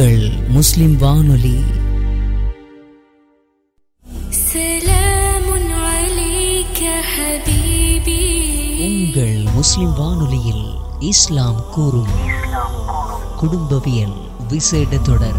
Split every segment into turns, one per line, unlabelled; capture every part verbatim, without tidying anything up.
உங்கள் முஸ்லிம் வானொலி. உங்கள் முஸ்லிம் வானொலியில் இஸ்லாம் கூறும் குடும்பவியல் விசேட தொடர்.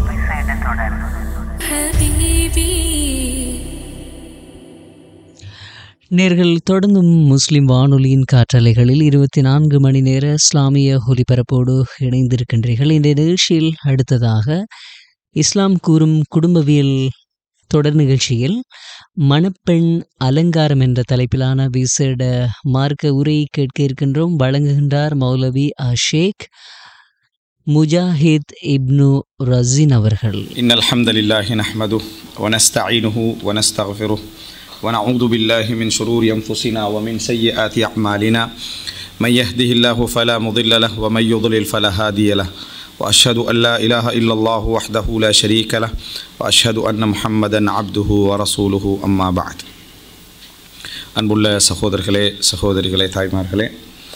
நேர்கள் தொடர்ந்தும் முஸ்லிம் வானொலியின் காற்றலைகளில் இருபத்தி நான்கு மணி நேர இஸ்லாமிய ஒலிபரப்போடு இணைந்திருக்கின்றீர்கள். இந்த நிகழ்ச்சியில் அடுத்ததாக இஸ்லாம் கூறும் குடும்பவியல் தொடர் நிகழ்ச்சியில் மணப்பெண் அலங்காரம் என்ற தலைப்பிலான விசேட மார்க்க உரை கேட்க இருக்கின்றோம். வழங்குகின்றார் மௌலவி ஷேக் முஜாஹித் இப்னு ரஸீன் அவர்கள்.
இன்னல் ஹம்தலில்லாஹி நஹ்மதுஹு வ நஸ்தஈனுஹு வ நஸ்தக்ஃபிருஹு வ நஊது பில்லாஹி மின் ஷுரூரி அன்ஃபுஸினா வ மின் ஸய்யிஆத்தி அஅமாலினா மன் யஹ்திஹில்லாஹு ஃபலா முضில்ல லஹு வ மன் யுضلل ஃபலா ஹாதிய லஹு வ அஷ்ஹது அன் லா இலாஹா இல்லல்லாஹு வஹ்தஹு லா ஷரீக லஹு வ அஷ்ஹது அன்ன முஹம்மதன் அப்துஹு வ ரசூலுஹு அம்மா பஅத். அன்புள்ள சகோதரர்களே, சகோதரிகளே, தாய்மார்களே,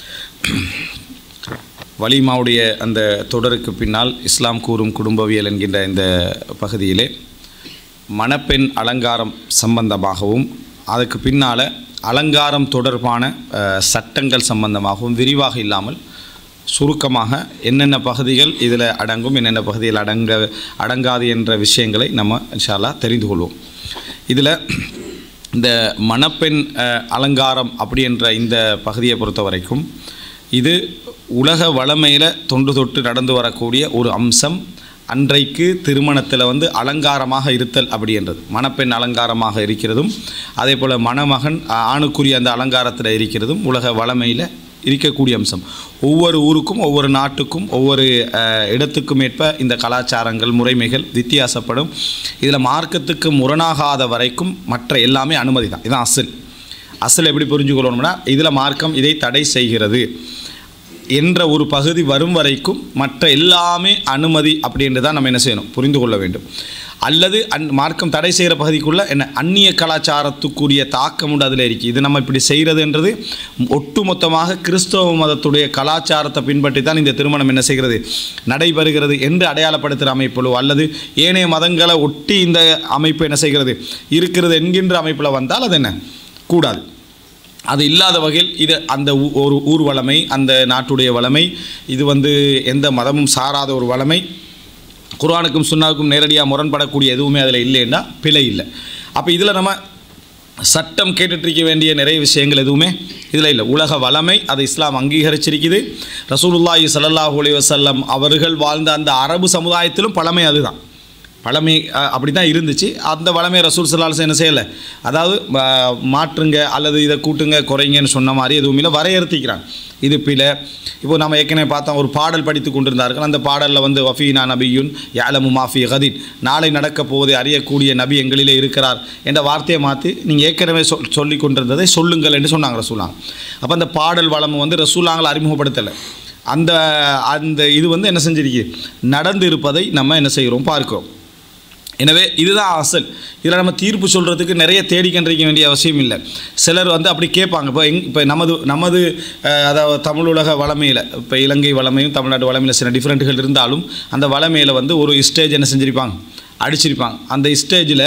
வலிமாவுடைய அந்த தொடருக்கு பின்னால் இஸ்லாம் கூறும் குடும்பவியல் என்கின்ற இந்த பகுதியிலே மணப்பெண் அலங்காரம் சம்பந்தமாகவும் அதுக்கு பின்னால் அலங்காரம் தொடர்பான சட்டங்கள் சம்பந்தமாகவும் விரிவாக இல்லாமல் சுருக்கமாக என்னென்ன பகுதிகள் இதில் அடங்கும், என்னென்ன பகுதிகள் அடங்க அடங்காது என்ற விஷயங்களை நம்ம இன்ஷா அல்லாஹ் தெரிந்து கொள்வோம். இதில் இந்த மணப்பெண் அலங்காரம் அப்படி என்ற இந்த பகுதியை பொறுத்த வரைக்கும் இது உலக வளமையில் தொன்று தொட்டு நடந்து வரக்கூடிய ஒரு அம்சம். அன்றைக்கு திருமணத்தில் வந்து அலங்காரமாக இருத்தல் அப்படின்றது, மணப்பெண் அலங்காரமாக இருக்கிறதும் அதே போல் மணமகன் ஆணுக்குரிய அந்த அலங்காரத்தில் இருக்கிறதும் உலக வளமையில் இருக்கக்கூடிய அம்சம். ஒவ்வொரு ஊருக்கும் ஒவ்வொரு நாட்டுக்கும் ஒவ்வொரு இடத்துக்கும் ஏற்ப இந்த கலாச்சாரங்கள் முறைமைகள் வித்தியாசப்படும். இதில் மார்க்கத்துக்கு முரணாகாத வரைக்கும் மற்ற எல்லாமே அனுமதி தான். இதுதான் அசல். அசல் எப்படி புரிஞ்சுக்கொள்ளணும்னா, இதில் மார்க்கம் இதை தடை செய்கிறது என்ற ஒரு பகுதி வரும் வரைக்கும் மற்ற எல்லாமே அனுமதி அப்படின்றது தான் நம்ம என்ன செய்யணும், புரிந்து கொள்ள வேண்டும். அல்லது அந் மார்க்கம் தடை செய்கிற பகுதிக்குள்ளே என்ன அந்நிய கலாச்சாரத்துக்குரிய தாக்கம் உண்டு அதில் இருக்குது. இது நம்ம இப்படி செய்கிறதுன்றது ஒட்டுமொத்தமாக கிறிஸ்தவ மதத்துடைய கலாச்சாரத்தை பின்பற்றி தான் இந்த திருமணம் என்ன செய்கிறது, நடைபெறுகிறது என்று அடையாளப்படுத்துகிற அமைப்பிலோ அல்லது ஏனைய மதங்களை ஒட்டி இந்த அமைப்பு என்ன செய்கிறது இருக்கிறது என்கின்ற அமைப்பில் வந்தால் அது என்ன கூடாது. அது இல்லாத வகையில் இது அந்த ஒரு ஊர் வளமை, அந்த நாட்டுடைய வளமை, இது வந்து எந்த மதமும் சாராத ஒரு வளமை, குர்ஆனுக்கும் சுன்னாவுக்கும் நேரடியாக முரண்படக்கூடிய எதுவுமே அதில் இல்லைன்னா பிழை இல்லை. அப்போ இதில் நம்ம சட்டம் கேட்டுட்ருக்க வேண்டிய நிறைய விஷயங்கள் எதுவுமே இதில் இல்லை. உலக வளமை அதை இஸ்லாம் அங்கீகரிச்சிருக்குது. ரசூலுல்லாஹி ஸல்லல்லாஹு அலைஹி வஸல்லம் அவர்கள் வாழ்ந்த அந்த அரபு சமுதாயத்திலும் பழமை அதுதான், பழமை அப்படி தான் இருந்துச்சு. அந்த வளமையை ரசூல் ஸல்லல்லாஹு அலைஹி வஸல்லம் என்ன செய்யலை, அதாவது மாற்றுங்க அல்லது இதை கூட்டுங்க குறைங்கன்னு சொன்ன மாதிரி எதுவும் இல்லை, வரையறுத்திக்கிறாங்க. இது பிழை. இப்போது நம்ம ஏற்கனவே பார்த்தோம், ஒரு பாடல் படித்து கொண்டிருந்தார்கள். அந்த பாடலில் வந்து வஃபீனா நபியுன் யஅலமு மா ஃபீ கதீன், நாளை நடக்கப் போவதை அறியக்கூடிய நபி எங்களிலே இருக்கிறார் என்ற வார்த்தையை மாற்றி நீங்கள் ஏற்கனவே சொல் சொல்லி கொண்டிருந்ததை சொல்லுங்கள் என்று சொன்னாங்க ரசூலாங்க. அப்போ அந்த பாடல் வளமை வந்து ரசூலாங்களை அறிமுகப்படுத்தலை. அந்த அந்த இது வந்து என்ன செஞ்சிருக்கு, நடந்து இருப்பதை நம்ம என்ன செய்கிறோம் பார்க்கிறோம். எனவே இதுதான் அசல். இதில் நம்ம தீர்ப்பு சொல்கிறதுக்கு நிறைய தேடி கண்டிருக்க வேண்டிய அவசியம் இல்லை. சிலர் வந்து அப்படி கேட்பாங்க. இப்போ எங் இப்போ நமது நமது அதாவது தமிழ் உலக வளமையில், இப்போ இலங்கை வளமையும் தமிழ்நாட்டு வளமையில் சில டிஃப்ரெண்ட்டுகள் இருந்தாலும் அந்த வளமையில் வந்து ஒரு ஸ்டேஜ் என்ன செஞ்சுருப்பாங்க, அடிச்சிருப்பாங்க. அந்த ஸ்டேஜில்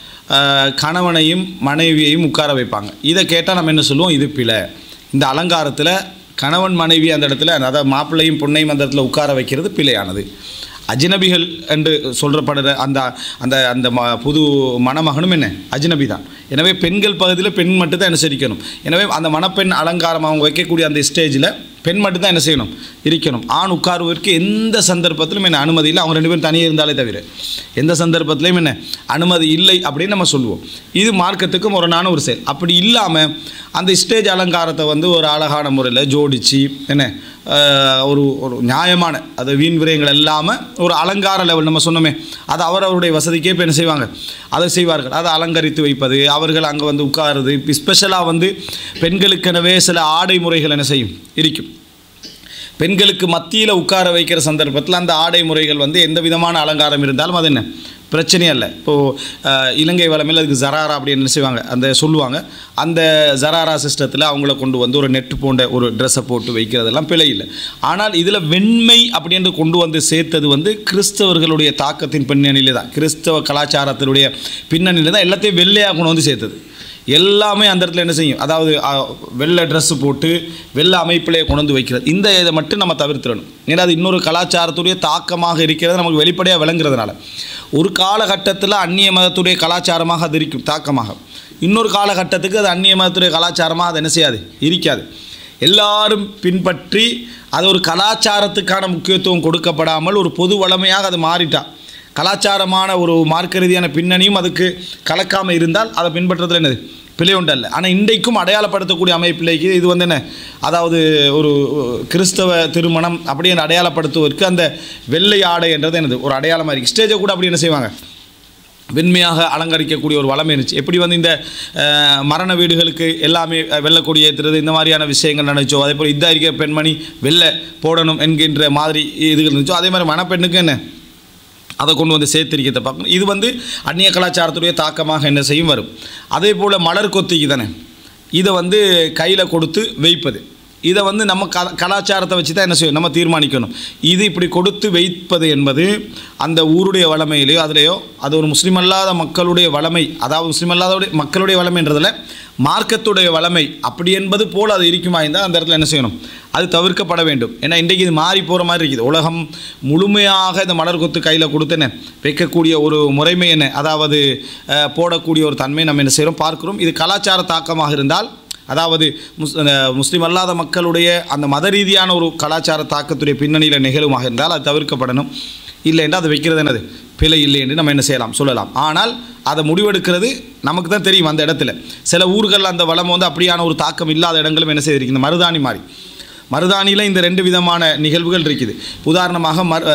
கணவனையும் மனைவியையும் உட்கார வைப்பாங்க. இதை கேட்டால் நம்ம என்ன சொல்லுவோம், இது பிழை. இந்த அலங்காரத்தில் கணவன் மனைவி அந்த இடத்துல, அதாவது மாப்பிள்ளையும் பொண்ணையும் அந்த இடத்துல உட்கார வைக்கிறது பிழையானது. அஜ்னபிகள் என்று சொல்கிறப்படுற அந்த அந்த அந்த ம புது மணமகனும் என்ன அஜ்னபி தான். எனவே பெண்கள் பகுதியில் பெண் மட்டும்தான் அனுசரிக்கணும். எனவே அந்த மணப்பெண் அலங்காரம் அவங்க வைக்கக்கூடிய அந்த ஸ்டேஜில் பெண் மட்டும்தான் என்ன செய்யணும், இருக்கணும். ஆண் உட்காருவதற்கு எந்த சந்தர்ப்பத்திலும் என்ன அனுமதி இல்லை. அவங்க ரெண்டு பேரும் தனியாக இருந்தாலே தவிர எந்த சந்தர்ப்பத்திலையும் என்ன அனுமதி இல்லை அப்படின்னு நம்ம சொல்லுவோம். இது மார்க்கத்துக்கு முரணான ஒரு செயல். அப்படி இல்லாமல் அந்த ஸ்டேஜ் அலங்காரத்தை வந்து ஒரு அழகான முறையில் ஜோடித்து என்ன ஒரு ஒரு நியாயமான, அது வீண் விரயங்கள் இல்லாமல் ஒரு அலங்கார லெவல் நம்ம சொன்னோமே, அது அவரவருடைய வசதிக்கே இப்போ என்ன செய்வாங்க, அதை செய்வார்கள். அதை அலங்கரித்து வைப்பது, அவர்கள் அங்கே வந்து உட்காருது. இப்போ ஸ்பெஷலாக வந்து பெண்களுக்கெனவே சில ஆடை முறைகள் என்ன செய்யும் இருக்கும். பெண்களுக்கு மத்தியில் உட்கார வைக்கிற சந்தர்ப்பத்தில் அந்த ஆடை முறைகள் வந்து எந்த விதமான அலங்காரம் இருந்தாலும் அது என்ன பிரச்சனையே இல்லை. இப்போது இலங்கை வளமையில் அதுக்கு ஜராரா அப்படின்னு செய்வாங்க, அந்த சொல்லுவாங்க. அந்த ஜராரா சிஸ்டத்தில் அவங்கள கொண்டு வந்து ஒரு நெட்டு போன்ற ஒரு ட்ரெஸ்ஸை போட்டு வைக்கிறதெல்லாம் பிழை இல்லை. ஆனால் இதில் வெண்மை அப்படின்னு கொண்டு வந்து சேர்த்தது வந்து கிறிஸ்தவர்களுடைய தாக்கத்தின் பின்னணியில் தான், கிறிஸ்தவ கலாச்சாரத்தினுடைய பின்னணியில் தான் எல்லாத்தையும் வெள்ளையாக கொண்டு வந்து சேர்த்தது. எல்லாமே அந்த இடத்துல என்ன செய்யும், அதாவது வெள்ளை ட்ரெஸ்ஸு போட்டு வெள்ளை அமைப்பிலே கொண்டு வந்து வைக்கிறது, இந்த இதை மட்டும் நம்ம தவிர்த்துடணும். ஏன்னா அது இன்னொரு கலாச்சாரத்துடைய தாக்கமாக இருக்கிறது நமக்கு வெளிப்படையாக விளங்குறதுனால. ஒரு காலகட்டத்தில் அந்நிய மதத்துடைய கலாச்சாரமாக அது இருக்கும் தாக்கமாக, இன்னொரு காலகட்டத்துக்கு அது அந்நிய மதத்துடைய கலாச்சாரமாக அது என்ன செய்யாது, இருக்காது. எல்லாரும் பின்பற்றி அது ஒரு கலாச்சாரத்துக்கான முக்கியத்துவம் கொடுக்கப்படாமல் ஒரு பொது வளமையாக அது மாறிட்டா, கலாச்சாரமான ஒரு மார்க்க ரீதியான பின்னணியும் அதுக்கு கலக்காமல் இருந்தால் அதை பின்பற்றதில் என்னது பிழை உண்டல்ல. ஆனால் இன்றைக்கும் அடையாளப்படுத்தக்கூடிய அமைப்பிலேக்கு இது வந்து என்ன, அதாவது ஒரு கிறிஸ்தவ திருமணம் அப்படின்னு அடையாளப்படுத்துவதற்கு அந்த வெள்ளை ஆடை என்றது என்னது ஒரு அடையாளமாக இருக்குது. ஸ்டேஜை கூட அப்படி என்ன செய்வாங்க, வெண்மையாக அலங்கரிக்கக்கூடிய ஒரு வளமை இருந்துச்சு. எப்படி வந்து இந்த மரண வீடுகளுக்கு எல்லாமே வெள்ளை ஏற்றுறது இந்த மாதிரியான விஷயங்கள் நினைச்சோ, அதே போல் இதாக இருக்க பெண்மணி வெள்ளை போடணும் என்கின்ற மாதிரி இதுகள் இருந்துச்சோ, அதே மாதிரி மணப்பெண்ணுக்கு என்ன அதை கொண்டு வந்து சேர்த்திருக்கிறத பார்க்கணும். இது வந்து அந்நிய கலாச்சாரத்துடைய தாக்கமாக என்ன செய்யும் வரும். அதே போல் மலர் கொத்திக்கு தானே இதை வந்து கையில் கொடுத்து வைப்பது, இதை வந்து நம்ம க கலாச்சாரத்தை வச்சு தான் என்ன செய்யும் நம்ம தீர்மானிக்கணும். இது இப்படி கொடுத்து வைப்பது என்பது அந்த ஊருடைய வளமையிலையோ அதிலேயோ அது ஒரு முஸ்லீம் அல்லாத மக்களுடைய வளமை, அதாவது முஸ்லீம் அல்லாத மக்களுடைய வளமைன்றதில் மார்க்கத்துடைய வளமை அப்படி என்பது போல் அது இருக்குமா இருந்தால் அந்த இடத்துல என்ன செய்யணும், அது தவிர்க்கப்பட வேண்டும். ஏன்னா இன்றைக்கு இது மாறி போகிற மாதிரி இருக்குது. உலகம் முழுமையாக இந்த மலர் கொத்து கையில் கொடுத்துன்னு வைக்கக்கூடிய ஒரு முறைமை என்ன, அதாவது போடக்கூடிய ஒரு தன்மை நம்ம என்ன செய்கிறோம் பார்க்குறோம். இது கலாச்சார தாக்கமாக இருந்தால், அதாவது முஸ் முஸ்லீம் அல்லாத மக்களுடைய அந்த மத ரீதியான ஒரு கலாச்சார தாக்கத்துடைய பின்னணியில் நிகழுமாக இருந்தால் அது தவிர்க்கப்படணும். இல்லை என்றால் அது வைக்கிறது என்னது பிழை இல்லை என்று நம்ம என்ன செய்யலாம் சொல்லலாம். ஆனால் அதை முடிவெடுக்கிறது நமக்கு தான் தெரியும். அந்த இடத்துல சில ஊர்கள் அந்த வளம் வந்து அப்படியான ஒரு தாக்கம் இல்லாத இடங்களும் என்ன செய்திருக்கு, இந்த மருதாணி மாதிரி. மருதாணியில் இந்த ரெண்டு விதமான நிகழ்வுகள் இருக்குது. உதாரணமாக மரு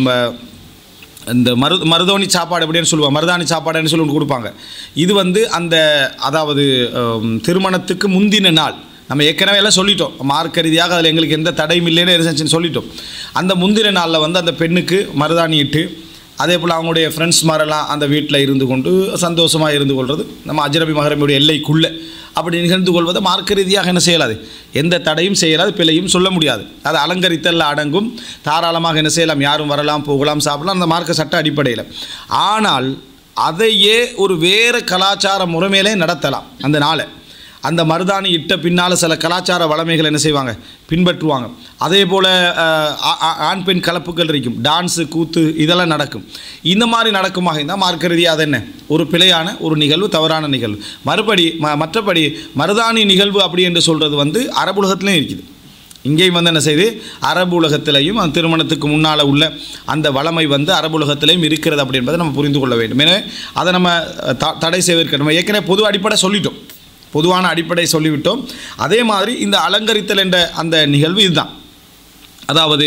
இந்த மரு மருதாணி சாப்பாடு அப்படின்னு சொல்லுவாங்க, மருதாணி சாப்பாடுன்னு சொல்லி ஒன்று கொடுப்பாங்க. இது வந்து அந்த அதாவது திருமணத்துக்கு முந்தின நாள் நம்ம ஏற்கனவே எல்லாம் சொல்லிட்டோம், மார்க்க ரீதியாக அதில் எங்களுக்கு எந்த தடையும் இல்லைன்னு இருந்துச்சுன்னு சொல்லிட்டோம். அந்த முந்தின நாளில் வந்து அந்த பெண்ணுக்கு மருதாணி இட்டு, அதே போல் அவங்களுடைய ஃப்ரெண்ட்ஸ் மாதிரிலாம் அந்த வீட்டில் இருந்து கொண்டு சந்தோஷமாக இருந்து கொள்வது, நம்ம அஜ்னபி மஹரமுடைய எல்லைக்குள்ளே அப்படி நிகழ்ந்து கொள்வதை மார்க்க ரீதியாக என்ன செய்யலாது, எந்த தடையும் செய்யலாது, பிழையும் சொல்ல முடியாது. அது அலங்கரித்தல் அடங்கும், தாராளமாக என்ன செய்யலாம், யாரும் வரலாம் போகலாம் சாப்பிடலாம் அந்த மார்க்க சட்ட அடிப்படையில். ஆனால் அதையே ஒரு வேறு கலாச்சார முறைமையிலே நடத்தலாம். அந்த நாளை அந்த மருதாணி இட்ட பின்னால் சில கலாச்சார வளமைகள் என்ன செய்வாங்க பின்பற்றுவாங்க. அதே போல் ஆண் பெண் கலப்புகள் இருக்கும், டான்ஸு கூத்து இதெல்லாம் நடக்கும். இந்த மாதிரி நடக்குமாக இருந்தால் மார்க்க ரீதியாக அது என்ன ஒரு பிழையான ஒரு நிகழ்வு, தவறான நிகழ்வு. மறுபடி ம மற்றபடி மருதாணி நிகழ்வு அப்படி என்று சொல்கிறது வந்து அரபுலகத்துலேயும் இருக்குது. இங்கேயும் வந்து என்ன செய்து அரபு உலகத்திலையும் அந்த திருமணத்துக்கு முன்னால் உள்ள அந்த வளமை வந்து அரபு உலகத்திலையும் இருக்கிறது அப்படி என்பதை நம்ம புரிந்து கொள்ள வேண்டும். எனவே அதை நம்ம த தடை செய்வதற்கு நம்ம ஏற்கனவே பொது அடிப்படை சொல்லிட்டோம், பொதுவான அடிப்படை சொல்லிவிட்டோம். அதே மாதிரி இந்த அலங்கரித்தல் என்ற அந்த நிகழ்வு இதுதான். அதாவது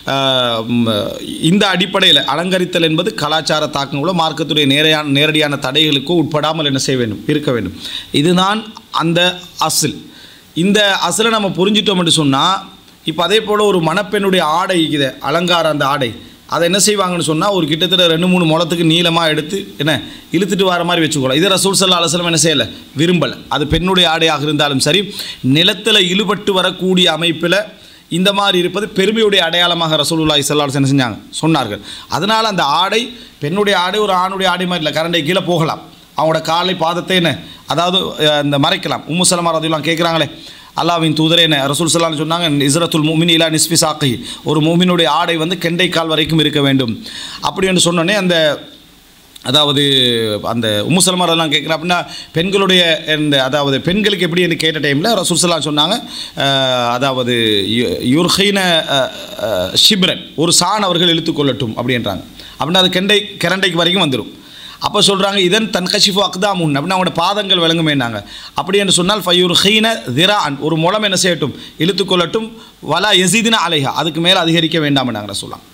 இந்த அடிப்படையில் அலங்கரித்தல் என்பது கலாச்சார தாக்கங்களோ மார்க்கத்துடைய நேரையான நேரடியான தடைகளுக்கோ உட்படாமல் என்ன செய்ய வேண்டும் இருக்க வேண்டும். இதுதான் அந்த அசில். இந்த அசிலை நம்ம புரிஞ்சிட்டோம் என்று சொன்னால், இப்போ அதே போல் ஒரு மணப்பெண்ணுடைய ஆடை இருக்குது, அலங்கார அந்த ஆடை, அதை என்ன செய்வாங்கன்னு சொன்னால் ஒரு கிட்டத்தட்ட ரெண்டு மூணு முளத்துக்கு நீளமாக எடுத்து என்ன இழுத்துட்டு வர மாதிரி வச்சுக்கோலாம். இதை ரசூல் ஸல்லல்லாஹு அலைஹி வஸல்லம் என்ன செய்யலை, விரும்பலை. அது பெண்ணுடைய ஆடையாக இருந்தாலும் சரி, நிலத்தில் இழுபட்டு வரக்கூடிய அமைப்பில் இந்த மாதிரி இருப்பது பெருமையுடைய அடையாளமாக ரசூலுல்லாஹி ஸல்லல்லாஹு அலைஹி வஸல்லம் என்ன செஞ்சாங்க சொன்னார்கள். அதனால் அந்த ஆடை பெண்ணுடைய ஆடை ஒரு ஆணுடைய ஆடை மாதிரி இல்லை, கரண்டை கீழே போகலாம், அவங்களோட காலை பாதத்தை என்ன அதாவது இந்த மறைக்கலாம். உம்மு சலமா ரலியல்லாஹு கேட்குறாங்களே, அல்லாஹ்வின் தூதரே என்ன ரசூல் ஸல்லல்லாஹு அலைஹி வஸல்லம் சொன்னாங்க, இஸ்ரத்துல் முஃமின் இலா நிஸ்ஃபி சாக்கி, ஒரு முஃமினுடைய ஆடை வந்து கெண்டை கால் வரைக்கும் இருக்க வேண்டும் அப்படி என்று சொன்னோன்னே அந்த அதாவது அந்த உம்மு சலமா ரலியல்லாஹு கேட்குறேன் அப்படின்னா பெண்களுடைய இந்த அதாவது பெண்களுக்கு எப்படி என்று கேட்ட டைமில் ரசூல் ஸல்லல்லாஹு அலைஹி வஸல்லம் சொன்னாங்க, அதாவது யுர்ஹைன ஷிப்ரன், ஒரு சான் அவர்கள் இழுத்துக்கொள்ளட்டும் அப்படின்றாங்க. அப்படின்னா அது கெண்டை கரண்டைக்கு வரைக்கும் வந்துடும். அப்போ சொல்கிறாங்க இதன் தன் கஷிஃபு அக்தாமுன் அப்படின்னா அவங்களோட பாதங்கள் விளங்குமேனாங்க. அப்படி என்று சொன்னால் ஃபயூர் ஹீன திரான், ஒரு முளம் என்ன செய்யட்டும் இழுத்துக்கொள்ளட்டும், வலா யசீதின அலைஹா, அதுக்கு மேலே அதிகரிக்க வேண்டாம் நாங்கள் சொல்லலாம்.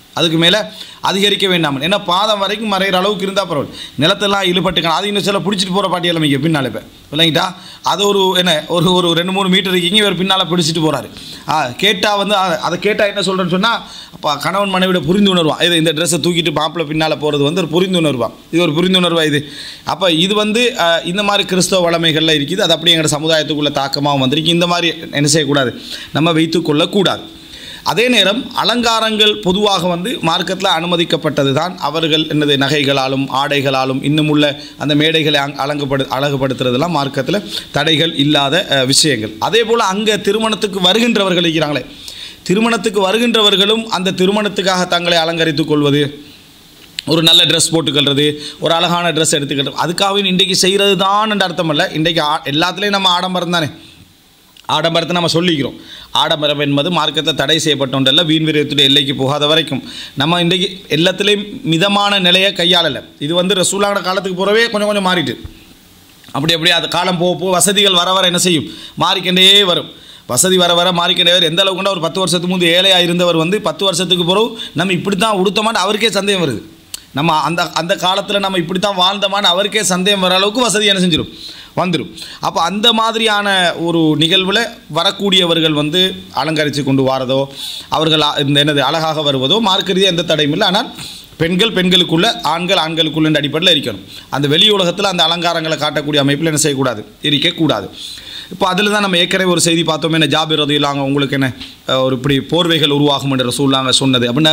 அதுக்கு மேலே அதிகரிக்க வேண்டாமல். ஏன்னா பாதம் வரைக்கும் மறைகிற அளவுக்கு இருந்தால் பரவாயில்ல. நிலத்தெல்லாம் இழுபட்டுக்கணும். அது இன்னும் சில பிடிச்சிட்டு போகிற பாட்டியெல்லாம் இங்கே பின்னால் இப்போ இல்லைங்கிட்டா அது ஒரு என்ன ஒரு ஒரு ரெண்டு மூணு மீட்டர் இருக்கீங்க, இவர் பின்னால் பிடிச்சிட்டு போகிறாரு. ஆ கேட்டால் வந்து அதை கேட்டால் என்ன சொல்கிறேன்னு சொன்னால், அப்போ கணவன் மனைவியோட புரிந்துணர்வான். இது இந்த ட்ரெஸ்ஸை தூக்கிட்டு மாப்பிள்ளை பின்னால் போகிறது வந்து ஒரு புரிந்துணர்வான். இது ஒரு புரிந்துணர்வா இது. அப்போ இது வந்து இந்த மாதிரி கிறிஸ்தவ வளமைகளில் இருக்குது. அது அப்படியே எங்களோட சமுதாயத்துக்குள்ளே தாக்கமாகவும் வந்திருக்கு. இந்த மாதிரி என்ன செய்யக்கூடாது, நம்ம வைத்துக்கொள்ளக்கூடாது. அதே நேரம் அலங்காரங்கள் பொதுவாக வந்து மார்க்கத்தில் அனுமதிக்கப்பட்டது தான். அவர்கள் என்னது நகைகளாலும் ஆடைகளாலும் இன்னும் உள்ள அந்த மேடைகளை அலங்குபடு அழகுபடுத்துறதெல்லாம் மார்க்கத்தில் தடைகள் இல்லாத விஷயங்கள். அதே போல் அங்கே திருமணத்துக்கு வருகின்றவர்கள் இருக்கிறாங்களே, திருமணத்துக்கு வருகின்றவர்களும் அந்த திருமணத்துக்காக தங்களை அலங்கரித்துக் கொள்வது, ஒரு நல்ல ட்ரெஸ் போட்டுக்கிறது, ஒரு அழகான ட்ரெஸ் எடுத்துக்கிறது, அதுக்காக இன்றைக்கு செய்கிறது தான் என்ற அர்த்தம் இல்லை. இன்றைக்கு எல்லாத்துலேயும் நம்ம ஆடம்பரம் தானே, ஆடம்பரத்தை நம்ம சொல்லிக்கிறோம். ஆடம்பரம் என்பது மார்க்கத்தில் தடை செய்யப்பட்டோன்றல்ல, வீண் விரயத்துடைய எல்லைக்கு போகாத வரைக்கும் நம்ம இன்றைக்கு எல்லாத்துலேயும் மிதமான நிலையை கையாளலை. இது வந்து ரசூலான காலத்துக்கு போகிறவே கொஞ்சம் கொஞ்சம் மாறிட்டு அப்படி அப்படியே அது காலம் போக போக வசதிகள் வர வர என்ன செய்யும், மாறிக்கொண்டே வரும். வசதி வர வர மாறிக்கொண்டே வரும். எந்த அளவுக்குன்னா ஒரு பத்து வருஷத்துக்கு முந்தைய ஏழையாக இருந்தவர் வந்து பத்து வருஷத்துக்கு பிறகு நம்ம இப்படி தான் உடுத்தமான்னு அவருக்கே சந்தேகம் வருது. நம்ம அந்த அந்த காலத்தில் நம்ம இப்படி தான் வாழ்ந்தோமான்னு அவருக்கே சந்தேகம் வர அளவுக்கு வசதி என்ன செஞ்சிடும், வந்துடும். அப்போ அந்த மாதிரியான ஒரு நிகழ்வில் வரக்கூடியவர்கள் வந்து அலங்கரித்து கொண்டு வாரதோ, அவர்கள் இந்த என்னது அழகாக வருவதோ மார்க்க ரீதியாக எந்த தடையும் இல்லை. ஆனால் பெண்கள் பெண்களுக்குள்ள, ஆண்கள் ஆண்களுக்குள்ள அடிப்படையில் இருக்கணும். அந்த வெளி உலகத்தில் அந்த அலங்காரங்களை காட்டக்கூடிய அமைப்பில் என்ன செய்யக்கூடாது, இருக்கக்கூடாது. இப்போ அதில் தான் நம்ம ஏற்கனவே ஒரு செய்தி பார்த்தோம். என்ன ஜாபிர் ரலியல்லாஹு உங்களுக்கு என்ன ஒரு இப்படி போர்வைகள் உருவாகும் என்று ரசூலுல்லாஹ் சொன்னது அப்படின்னா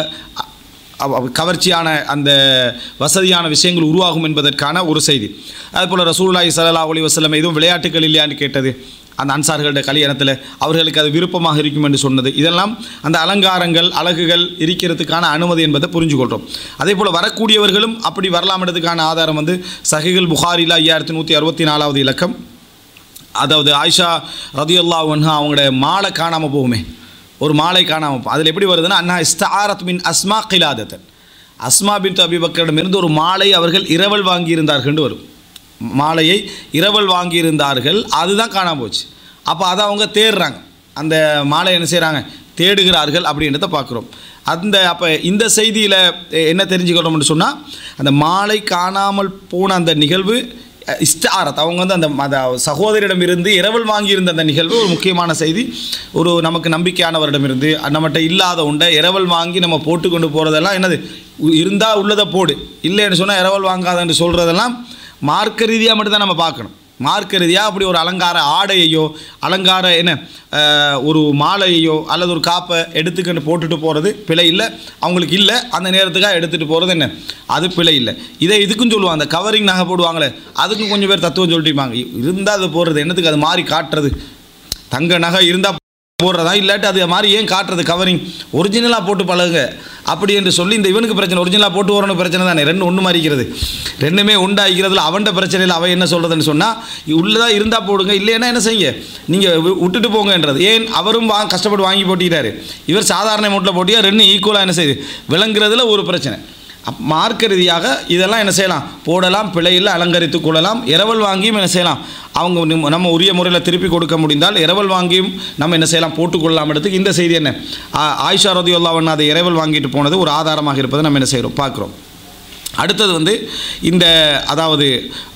கவர்ச்சியான அந்த வசதியான விஷயங்கள் உருவாகும் என்பதற்கான ஒரு செய்தி. அதுபோல் ரசூலுல்லாஹி ஸல்லல்லாஹு அலைஹி வஸல்லம் எதுவும் விளையாட்டுகள் இல்லையான்னு கேட்டது, அந்த அன்சார்களுடைய கல்யாணத்தில் அவர்களுக்கு அது விருப்பமாக இருக்கும் என்று சொன்னது. இதெல்லாம் அந்த அலங்காரங்கள் அழகுகள் இருக்கிறதுக்கான அனுமதி என்பதை புரிஞ்சுக்கொள்கிறோம். அதே போல் வரக்கூடியவர்களும் அப்படி வரலாம்ன்றதுக்கான ஆதாரம் வந்து சஹீஹுல் புகாரியில் ஐயாயிரத்தி நூற்றி அறுபத்தி நாலாவது இலக்கம். அதாவது ஆயிஷா ரலியல்லாஹு அன்ஹா அவங்களுடைய மாலை காணாமல் போகுமே, ஒரு மாலை காணாமல் போ அதில் எப்படி வருதுன்னா, அண்ணா இஸ்தாரத் மின் அஸ்மா கிலாதத்தன், அஸ்மா பின் அபி பக்கரிடமிருந்து ஒரு மாலை அவர்கள் இரவல் வாங்கியிருந்தார்கள் வரும். மாலையை இரவல் வாங்கியிருந்தார்கள், அதுதான் காணாமல் போச்சு. அப்போ அதை அவங்க தேடுறாங்க, அந்த மாலை என்ன செய்கிறாங்க, தேடுகிறார்கள் அப்படின்றத பார்க்குறோம். அந்த அப்போ இந்த செய்தியில் என்ன தெரிஞ்சுக்கிறோம்னு சொன்னால், அந்த மாலை காணாமல் போன அந்த நிகழ்வு இஸ்தாரத், அவங்க வந்து அந்த அந்த சகோதரியிடம் இருந்து இரவல் வாங்கியிருந்த அந்த நிகழ்வு ஒரு முக்கியமான செய்தி. ஒரு நமக்கு நம்பிக்கையானவரிடமிருந்து நம்மகிட்ட இல்லாத உண்டை இரவல் வாங்கி நம்ம போட்டு கொண்டு போகிறதெல்லாம் என்னது, இருந்தால் உள்ளதை போடு, இல்லைன்னு சொன்னால் இரவல் வாங்காதன்னு சொல்கிறதெல்லாம் மார்க்க ரீதியாக மட்டும்தான் நம்ம பார்க்கணும். மார்க்க ரீதியாக அப்படி ஒரு அலங்கார ஆடையையோ அலங்கார என்ன ஒரு மாலையையோ அல்லது ஒரு காப்பை எடுத்துக்கிட்டு போட்டுட்டு போகிறது பிழை இல்லை. அவங்களுக்கு இல்லை, அந்த நேரத்துக்காக எடுத்துகிட்டு போகிறது என்ன, அது பிழை இல்லை. இதை இதுக்கும் சொல்லுவாங்க, அந்த கவரிங் நகை போடுவாங்களே, அதுக்கும் கொஞ்சம் பேர் தத்துவம் சொல்லிட்டுப்பாங்க. இருந்தால் அது போடுறது என்னத்துக்கு, அது மாதிரி காட்டுறது, தங்க நகை இருந்தால் போடுறதா, இல்லாட்டி அது மாதிரி ஏன் காட்டுறது, கவரிங் ஒரிஜினலாக போட்டு பழகுங்க அப்படி என்று சொல்லி. இந்த இவனுக்கு பிரச்சனை, ஒரிஜினலாக போட்டு வரணும் பிரச்சனை தானே, ரெண்டு ஒன்று மாறிக்கிறது, ரெண்டுமே உண்டாகிறதுல அவன்கிட்ட பிரச்சனையில் அவன் என்ன சொல்கிறதுன்னு சொன்னால், உள்ளதாக இருந்தால் போடுங்க, இல்லைன்னா என்ன செய்யுங்க, நீங்கள் விட்டுட்டு போங்கன்றது. ஏன் அவரும் வா கஷ்டப்பட்டு வாங்கி போட்டிக்கிறாரு, இவர் சாதாரண மூட்டில் போட்டியா, ரெண்டு ஈக்குவலாக என்ன செய்யுது, விளங்குறதுல ஒரு பிரச்சனை. அப் மார்க்க ரீதியாக இதெல்லாம் என்ன செய்யலாம், போடலாம், பிழையில் அலங்கரித்து கொள்ளலாம். இரவல் வாங்கியும் என்ன செய்யலாம், அவங்க நம்ம உரிய முறையில் திருப்பி கொடுக்க முடிந்தால் இரவல் வாங்கியும் நம்ம என்ன செய்யலாம், போட்டுக்கொள்ளலாம். இடத்துக்கு இந்த செய்தி என்ன, ஆயிஷா ரலியல்லாஹு அன்ஹா அதை இரவல் வாங்கிட்டு போனது ஒரு ஆதாரமாக இருப்பதை நம்ம என்ன செய்கிறோம், பார்க்குறோம். அடுத்தது வந்து இந்த அதாவது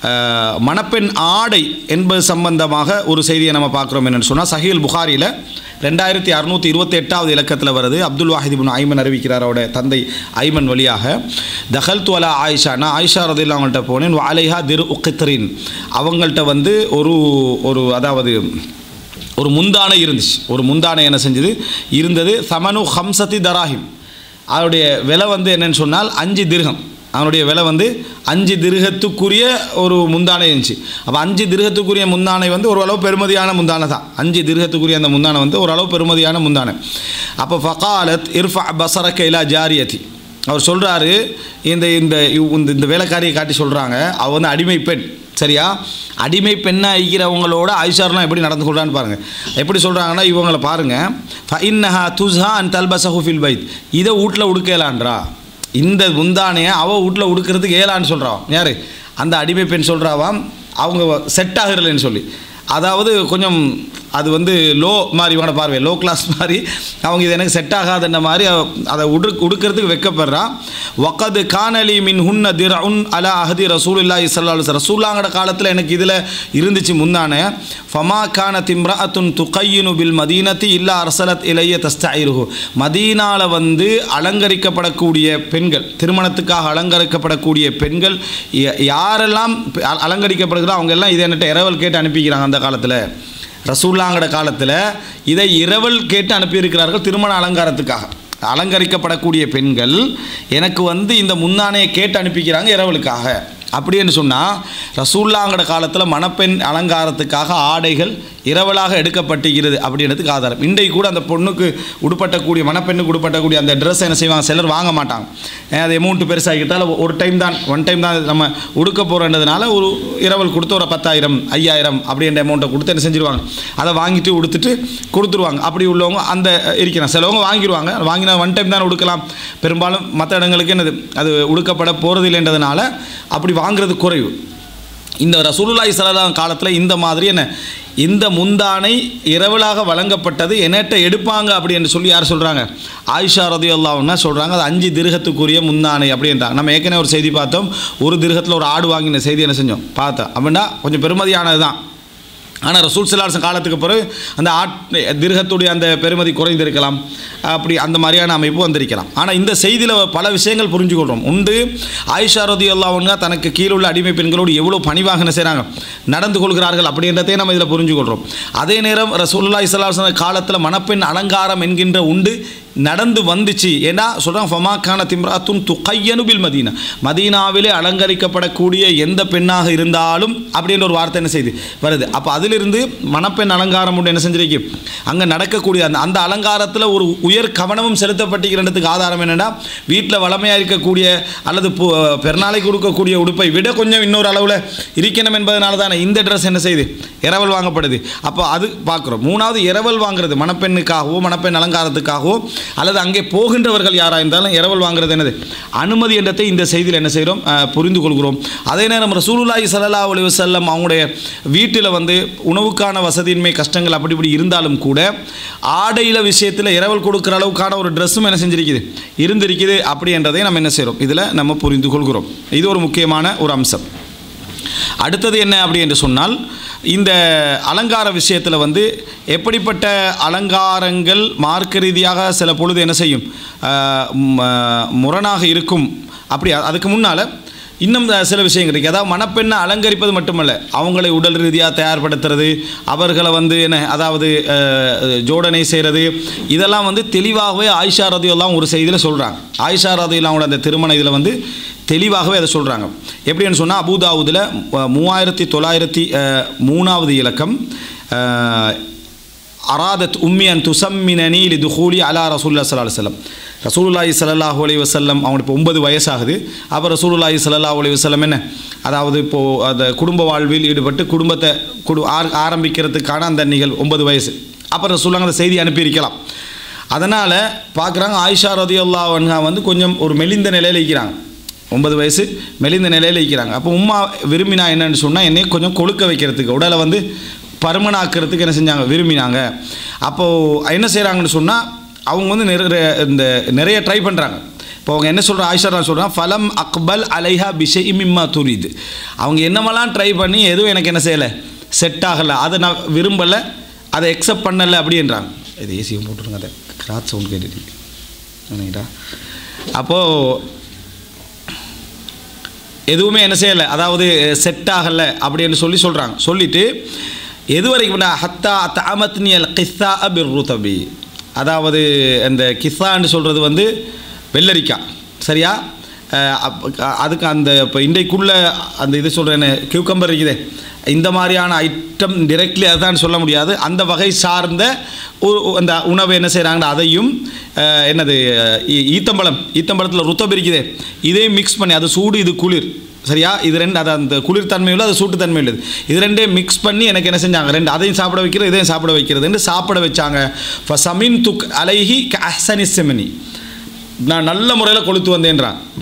மணப்பெண் ஆடை என்பது சம்பந்தமாக ஒரு செய்தியை நம்ம பார்க்குறோம். என்னென்னு சொன்னால், சஹீஹுல் புகாரியில் ரெண்டாயிரத்தி அறுநூற்றி இருபத்தி எட்டாவது இலக்கத்தில் வருது. அப்துல் வாஹித் இப்னு ஐமன் அறிவிக்கிறார், அவருடைய தந்தை ஐமன் வழியாக, தஹல்து அலா ஆயிஷா, நான் ஆயிஷா ரலியல்லாஹு அவங்கள்ட்ட போனேன், அலைஹா திரு உக்கித்ரின், அவங்கள்ட்ட வந்து ஒரு ஒரு அதாவது ஒரு முந்தானை இருந்துச்சு. ஒரு முந்தானை என்ன செஞ்சது இருந்தது, சமனு ஹம்சத்தி தராஹிம், அதனுடைய விலை வந்து என்னென்னு சொன்னால் அஞ்சு திர்ஹம். அவனுடைய விலை வந்து அஞ்சு திருகத்துக்குரிய ஒரு முந்தானை இருந்துச்சு. அப்போ அஞ்சு திருகத்துக்குரிய முந்தானை வந்து ஓரளவு பெருமதியான முந்தானை தான். அஞ்சு திருகத்துக்குரிய அந்த முந்தானை வந்து ஓரளவு பெருமதியான முந்தானை. அப்போ ஃபகாலத் இர்ஃபா பஸரக இலா ஜாரியதி, அவர் சொல்கிறாரு, இந்த இந்த இந்த வேலைக்காரியை காட்டி சொல்கிறாங்க, அவள் வந்து அடிமை பெண், சரியா, அடிமை பெண்ணாக இருக்கிறவங்களோட ஆயிஷாரெலாம் எப்படி நடந்து கொள்கிறான்னு பாருங்கள். எப்படி சொல்கிறாங்கன்னா, இவங்களை பாருங்கள், ஃபஇன்னஹா துஸ்ஹா அன் தல்பஸஹு ஃபில் பைத், இதை வீட்டில் உடுக்கலான்றா, இந்த முந்தானையை அவள் வீட்டில் உடுக்கிறதுக்கு ஏலான்னு சொல்கிறான். யார், அந்த அடிமை பெண் சொல்கிறாவாம், அவங்க செட் ஆகிறலன்னு சொல்லி. அதாவது கொஞ்சம் அது வந்து லோ மாதிரி இவனோட பார்வை, லோ கிளாஸ் மாதிரி, அவங்க இது எனக்கு செட் ஆகாதுன்ற மாதிரி அதை உடு உடுக்கிறதுக்கு வெக்கப்படுறான். வக்கது கானலி மின் ஹுன்ன திர் உன் அலா அஹதி ரசூலுல்லாஹி ஸல்லல்லாஹு அலைஹி வஸல்லம், ரசூலுல்லாஹோட காலத்தில் எனக்கு இதில் இருந்துச்சு முந்தானே. ஃபமா கான திம்ரஅத்துன் துகையினு பில் மதீனத்தி இல்லா அரசலத் இலைய தஸ்தஇருஹு, மதீனாவில் வந்து அலங்கரிக்கப்படக்கூடிய பெண்கள், திருமணத்துக்காக அலங்கரிக்கப்படக்கூடிய பெண்கள் யாரெல்லாம் அலங்கரிக்கப்படுகிறோ அவங்க எல்லாம் இதை என்கிட்ட இரவல் கேட்டு அனுப்பிக்கிறாங்க. அந்த காலத்தில் ரசூலுல்லாஹ்ங்கட காலத்தில் இதை இரவல் கேட்டு அனுப்பியிருக்கிறார்கள் திருமண அலங்காரத்துக்காக. அலங்கரிக்கப்படக்கூடிய பெண்கள் எனக்கு வந்து இந்த முந்தானையை கேட்டு அனுப்பிக்கிறாங்க இரவலுக்காக. அப்படின்னு சொன்னால் ரசூலுல்லாஹ்ங்கட காலத்தில் மணப்பெண் அலங்காரத்துக்காக ஆடைகள் இரவலாக எடுக்கப்பட்டுகிறது அப்படின்றதுக்கு ஆதாரம். இன்றைக்கு கூட அந்த பொண்ணுக்கு உடுப்பட்டக்கூடிய மணப்பெண்ணுக்கு உடுப்பட்டக்கூடிய அந்த ட்ரெஸ் என்ன செய்வாங்க, சிலர் வாங்க மாட்டாங்க. அது அமௌண்ட்டு பெருசாகிட்டால் ஒரு டைம் தான், ஒன் டைம் தான் நம்ம உடுக்க போகிறன்றதுனால ஒரு இரவல் கொடுத்து ஒரு பத்தாயிரம் ஐயாயிரம் அப்படின்ற அமௌண்ட்டை கொடுத்து என்ன செஞ்சுருவாங்க, அதை வாங்கிட்டு உடுத்துட்டு கொடுத்துருவாங்க. அப்படி உள்ளவங்க அந்த இருக்கிறாங்க. சிலவங்க வாங்கிடுவாங்க, வாங்கினா ஒன் டைம் தான் உடுக்கலாம். பெரும்பாலும் மற்ற இடங்களுக்கு என்னது அது உடுக்கப்பட போகிறது இல்லைன்றதுனால அப்படி வாங்கிறது குறைவு. இந்த ரசூலுல்லாஹி ஸல்லல்லாஹு அலைஹி காலத்தில் இந்த மாதிரி என்ன இந்த முந்தானை இரவலாக வழங்கப்பட்டது என்னட்ட எடுப்பாங்க அப்படின்னு சொல்லி யார் சொல்கிறாங்க, ஆயிஷா ரலியல்லாஹு அன்ஹா சொல்கிறாங்க. அது அஞ்சு திர்ஹத்துக்குரிய முந்தானை அப்படின்றாங்க. நம்ம ஏற்கனவே ஒரு செய்தி பார்த்தோம், ஒரு திர்ஹத்தில் ஒரு ஆடு வாங்கின செய்தி என்ன செஞ்சோம் பார்த்தோம். அப்படின்னா கொஞ்சம் பெருமதியானது தான். ஆனால் ரசூல் ஸல்லல்லாஹு அலைஹி காலத்துக்கு பிறகு அந்த ஆட் திர்ஹத்துடைய அந்த பெருமதி குறைந்திருக்கலாம், அப்படி அந்த மாதிரியான அமைப்பு வந்திருக்கலாம். ஆனால் இந்த செய்தியில் பல விஷயங்கள் புரிஞ்சுக்கொள்கிறோம். உண்டு, ஆயிஷா ரலியல்லாஹு அன்ஹா தனக்கு கீழே உள்ள அடிமை பெண்களோடு எவ்வளோ பணிவாக என்ன செய்கிறாங்க, நடந்து கொள்கிறார்கள் அப்படின்றதே நம்ம இதில் புரிஞ்சுக்கொள்கிறோம். அதே நேரம் ரசூலுல்லாஹி ஸல்லல்லாஹு அலைஹி வஸல்லம் காலத்தில் மணப்பெண் அலங்காரம் என்கின்ற உண்டு நடந்து வந்துச்சு. ஏன்னா சொல்கிறாங்க, ஃபமா கான திம்ராத்துன் துகையனு பில் மதீனா, மதீனாவிலே அலங்கரிக்கப்படக்கூடிய எந்த பெண்ணாக இருந்தாலும் அப்படின்ற ஒரு வார்த்தை என்ன செய்து வருது. அப்போ அதிலிருந்து மணப்பெண் அலங்காரம் உண்டு என்ன செஞ்சிருக்கு, அங்கே நடக்கக்கூடிய அந்த அந்த அலங்காரத்தில் ஒரு உயர் கவனமும் செலுத்தப்பட்டிருக்கிறதுக்கு ஆதாரம் என்னென்னா, வீட்டில் வளமையாக இருக்கக்கூடிய அல்லது பெருநாளைக்கு கொடுக்கக்கூடிய உடுப்பை விட கொஞ்சம் இன்னொரு அளவில் இருக்கணும் என்பதனால தானே இந்த ட்ரெஸ் என்ன செய்யுது இரவல் வாங்கப்படுது. அப்போ அது பார்க்குறோம். மூணாவது, இரவல் வாங்குறது மணப்பெண்ணுக்காகவோ மணப்பெண் அலங்காரத்துக்காகவோ அல்லது அங்கே போகின்றவர்கள் யாராக இருந்தாலும் இரவல் வாங்குறது என்னது அனுமதி என்றதை இந்த செய்தியில் என்ன செய்கிறோம், புரிந்து கொள்கிறோம். அதே நேரம் ரசூலுல்லாஹி ஸல்லல்லாஹு அலைஹி வஸல்லம் அவங்களுடைய வீட்டில் வந்து உணவுக்கான வசதியின்மை கஷ்டங்கள் அப்படி இப்படி இருந்தாலும் கூட ஆடையில் விஷயத்தில் இரவல் கொடுக்குற அளவுக்கான ஒரு ட்ரெஸ்ஸும் என்ன செஞ்சிருக்குது இருந்திருக்குது அப்படி என்றதை நம்ம என்ன செய்கிறோம் இதில் நம்ம புரிந்து கொள்கிறோம். இது ஒரு முக்கியமான ஒரு அம்சம். அடுத்தது என்ன அப்படி என்று சொன்னால், இந்த அலங்கார விஷயத்தில் வந்து எப்படிப்பட்ட அலங்காரங்கள் மார்க்க ரீதியாக சில பொழுது என்ன செய்யும் முரணாக இருக்கும். அப்படி அதுக்கு முன்னால் இன்னும் சில விஷயங்கள் இருக்குது. அதாவது மணப்பெண்ணை அலங்கரிப்பது மட்டுமல்ல, அவங்களை உடல் ரீதியாக தயார்படுத்துறது, அவர்களை வந்து என்ன அதாவது ஜோடனை செய்கிறது, இதெல்லாம் வந்து தெளிவாகவே ஆயிஷா ரலியல்லாஹு ஒரு செய்தியில் சொல்கிறாங்க. ஆயிஷா ரலியல்லாஹு அந்த திருமண இதில் வந்து தெளிவாகவே அதை சொல்கிறாங்க. எப்படின்னு சொன்னால், அபூதாவுதில் மூவாயிரத்தி தொள்ளாயிரத்தி மூணாவது இலக்கம், அராதத் உம்மி அன் துசம்மினி லி துஹூலி அலா ரசூலுல்லாஹி ஸல்லல்லாஹு அலைஹி வஸல்லம். ரசூலுல்லாஹி ஸல்லல்லாஹு அலைஹி வஸல்லம் அவனுக்கு இப்போ ஒன்பது வயசாகுது. அப்போ ரசூலுல்லாஹி ஸல்லல்லாஹு அலைஹி வஸல்லம் என்ன அதாவது இப்போது அந்த குடும்ப வாழ்வில் ஈடுபட்டு குடும்பத்தை குடு ஆரம்பிக்கிறதுக்கான அந்த நிகழ்வு ஒன்பது வயசு. அப்போ ரசூலுல்லாஹ் அந்த செய்தி அனுப்பியிருக்கலாம். அதனால் பார்க்குறாங்க, ஆயிஷா ரலியல்லாஹு அன்ஹா வந்து கொஞ்சம் ஒரு மெலிந்த நிலையில் இருக்கிறாங்க. ஒன்பது வயசு மெலிந்த நிலையில் இருக்கிறாங்க. அப்போ உம்மா விரும்பினா என்னன்னு சொன்னால், என்னை கொஞ்சம் கொழுக்க வைக்கிறதுக்கு, உடலை வந்து பருமனாக்கிறதுக்கு என்ன செஞ்சாங்க விரும்பினாங்க. அப்போது என்ன செய்கிறாங்கன்னு சொன்னால், அவங்க வந்து நிறைய இந்த நிறைய ட்ரை பண்ணுறாங்க. இப்போ அவங்க என்ன சொல்கிற ஆயிஷா சொல்கிறாங்க, ஃபலம் அக்பல் அலைஹா பிஷை மிம்மா துரிது. அவங்க என்னமெல்லாம் ட்ரை பண்ணி எதுவும் எனக்கு என்ன செய்யலை செட் ஆகலை, அதை நான் விரும்பலை, அதை எக்ஸப்ட் பண்ணலை அப்படின்றாங்க. இது ஏசியும் போட்டுருங்க, அதை கிராத் சவுண்ட் கேட்டுட்டீங்களா. அப்போது எதுவுமே என்ன செய்யலை, அதாவது செட் ஆகலை அப்படின்னு சொல்லி சொல்கிறாங்க. சொல்லிவிட்டு எது வரைக்கும் ஹத்தா தஅமத்னி அல் கிஸ்ஸா பிர் ருதபி, அதாவது அந்த கிஸ்ஸான்னு சொல்கிறது வந்து வெள்ளரிக்காய், சரியா? அதுக்கு அந்த இப்போ இன்றைக்குள்ள அந்த இது சொல்கிறேன்னு கியூக்கம்பர் இருக்குதே, இந்த மாதிரியான ஐட்டம் டிரெக்ட்லி அதுதான் சொல்ல முடியாது, அந்த வகை சார்ந்த அந்த உணவை என்ன செய்கிறாங்கன்னா அதையும் என்னது ஈத்தம்பழம், ஈத்தம்பழத்தில் ருத்தம் இருக்குதே, இதையும் மிக்ஸ் பண்ணி, அது சூடு இது குளிர், சரியா? இது ரெண்டு, அது அந்த குளிர்த்தன்மை உள்ளது, அது சூட்டுத்தன்மை உள்ளது, இது ரெண்டே மிக்ஸ் பண்ணி எனக்கு என்ன செஞ்சாங்க, ரெண்டு அதையும் சாப்பிட வைக்கிறது இதையும் சாப்பிட வைக்கிறதுன்னு சாப்பிட வச்சாங்க. ஃபசமின் துக் அலைஹி க அஹ்சனி செமனி, நான் நல்ல முறையில் கொளுத்து வந்தேன்றான்.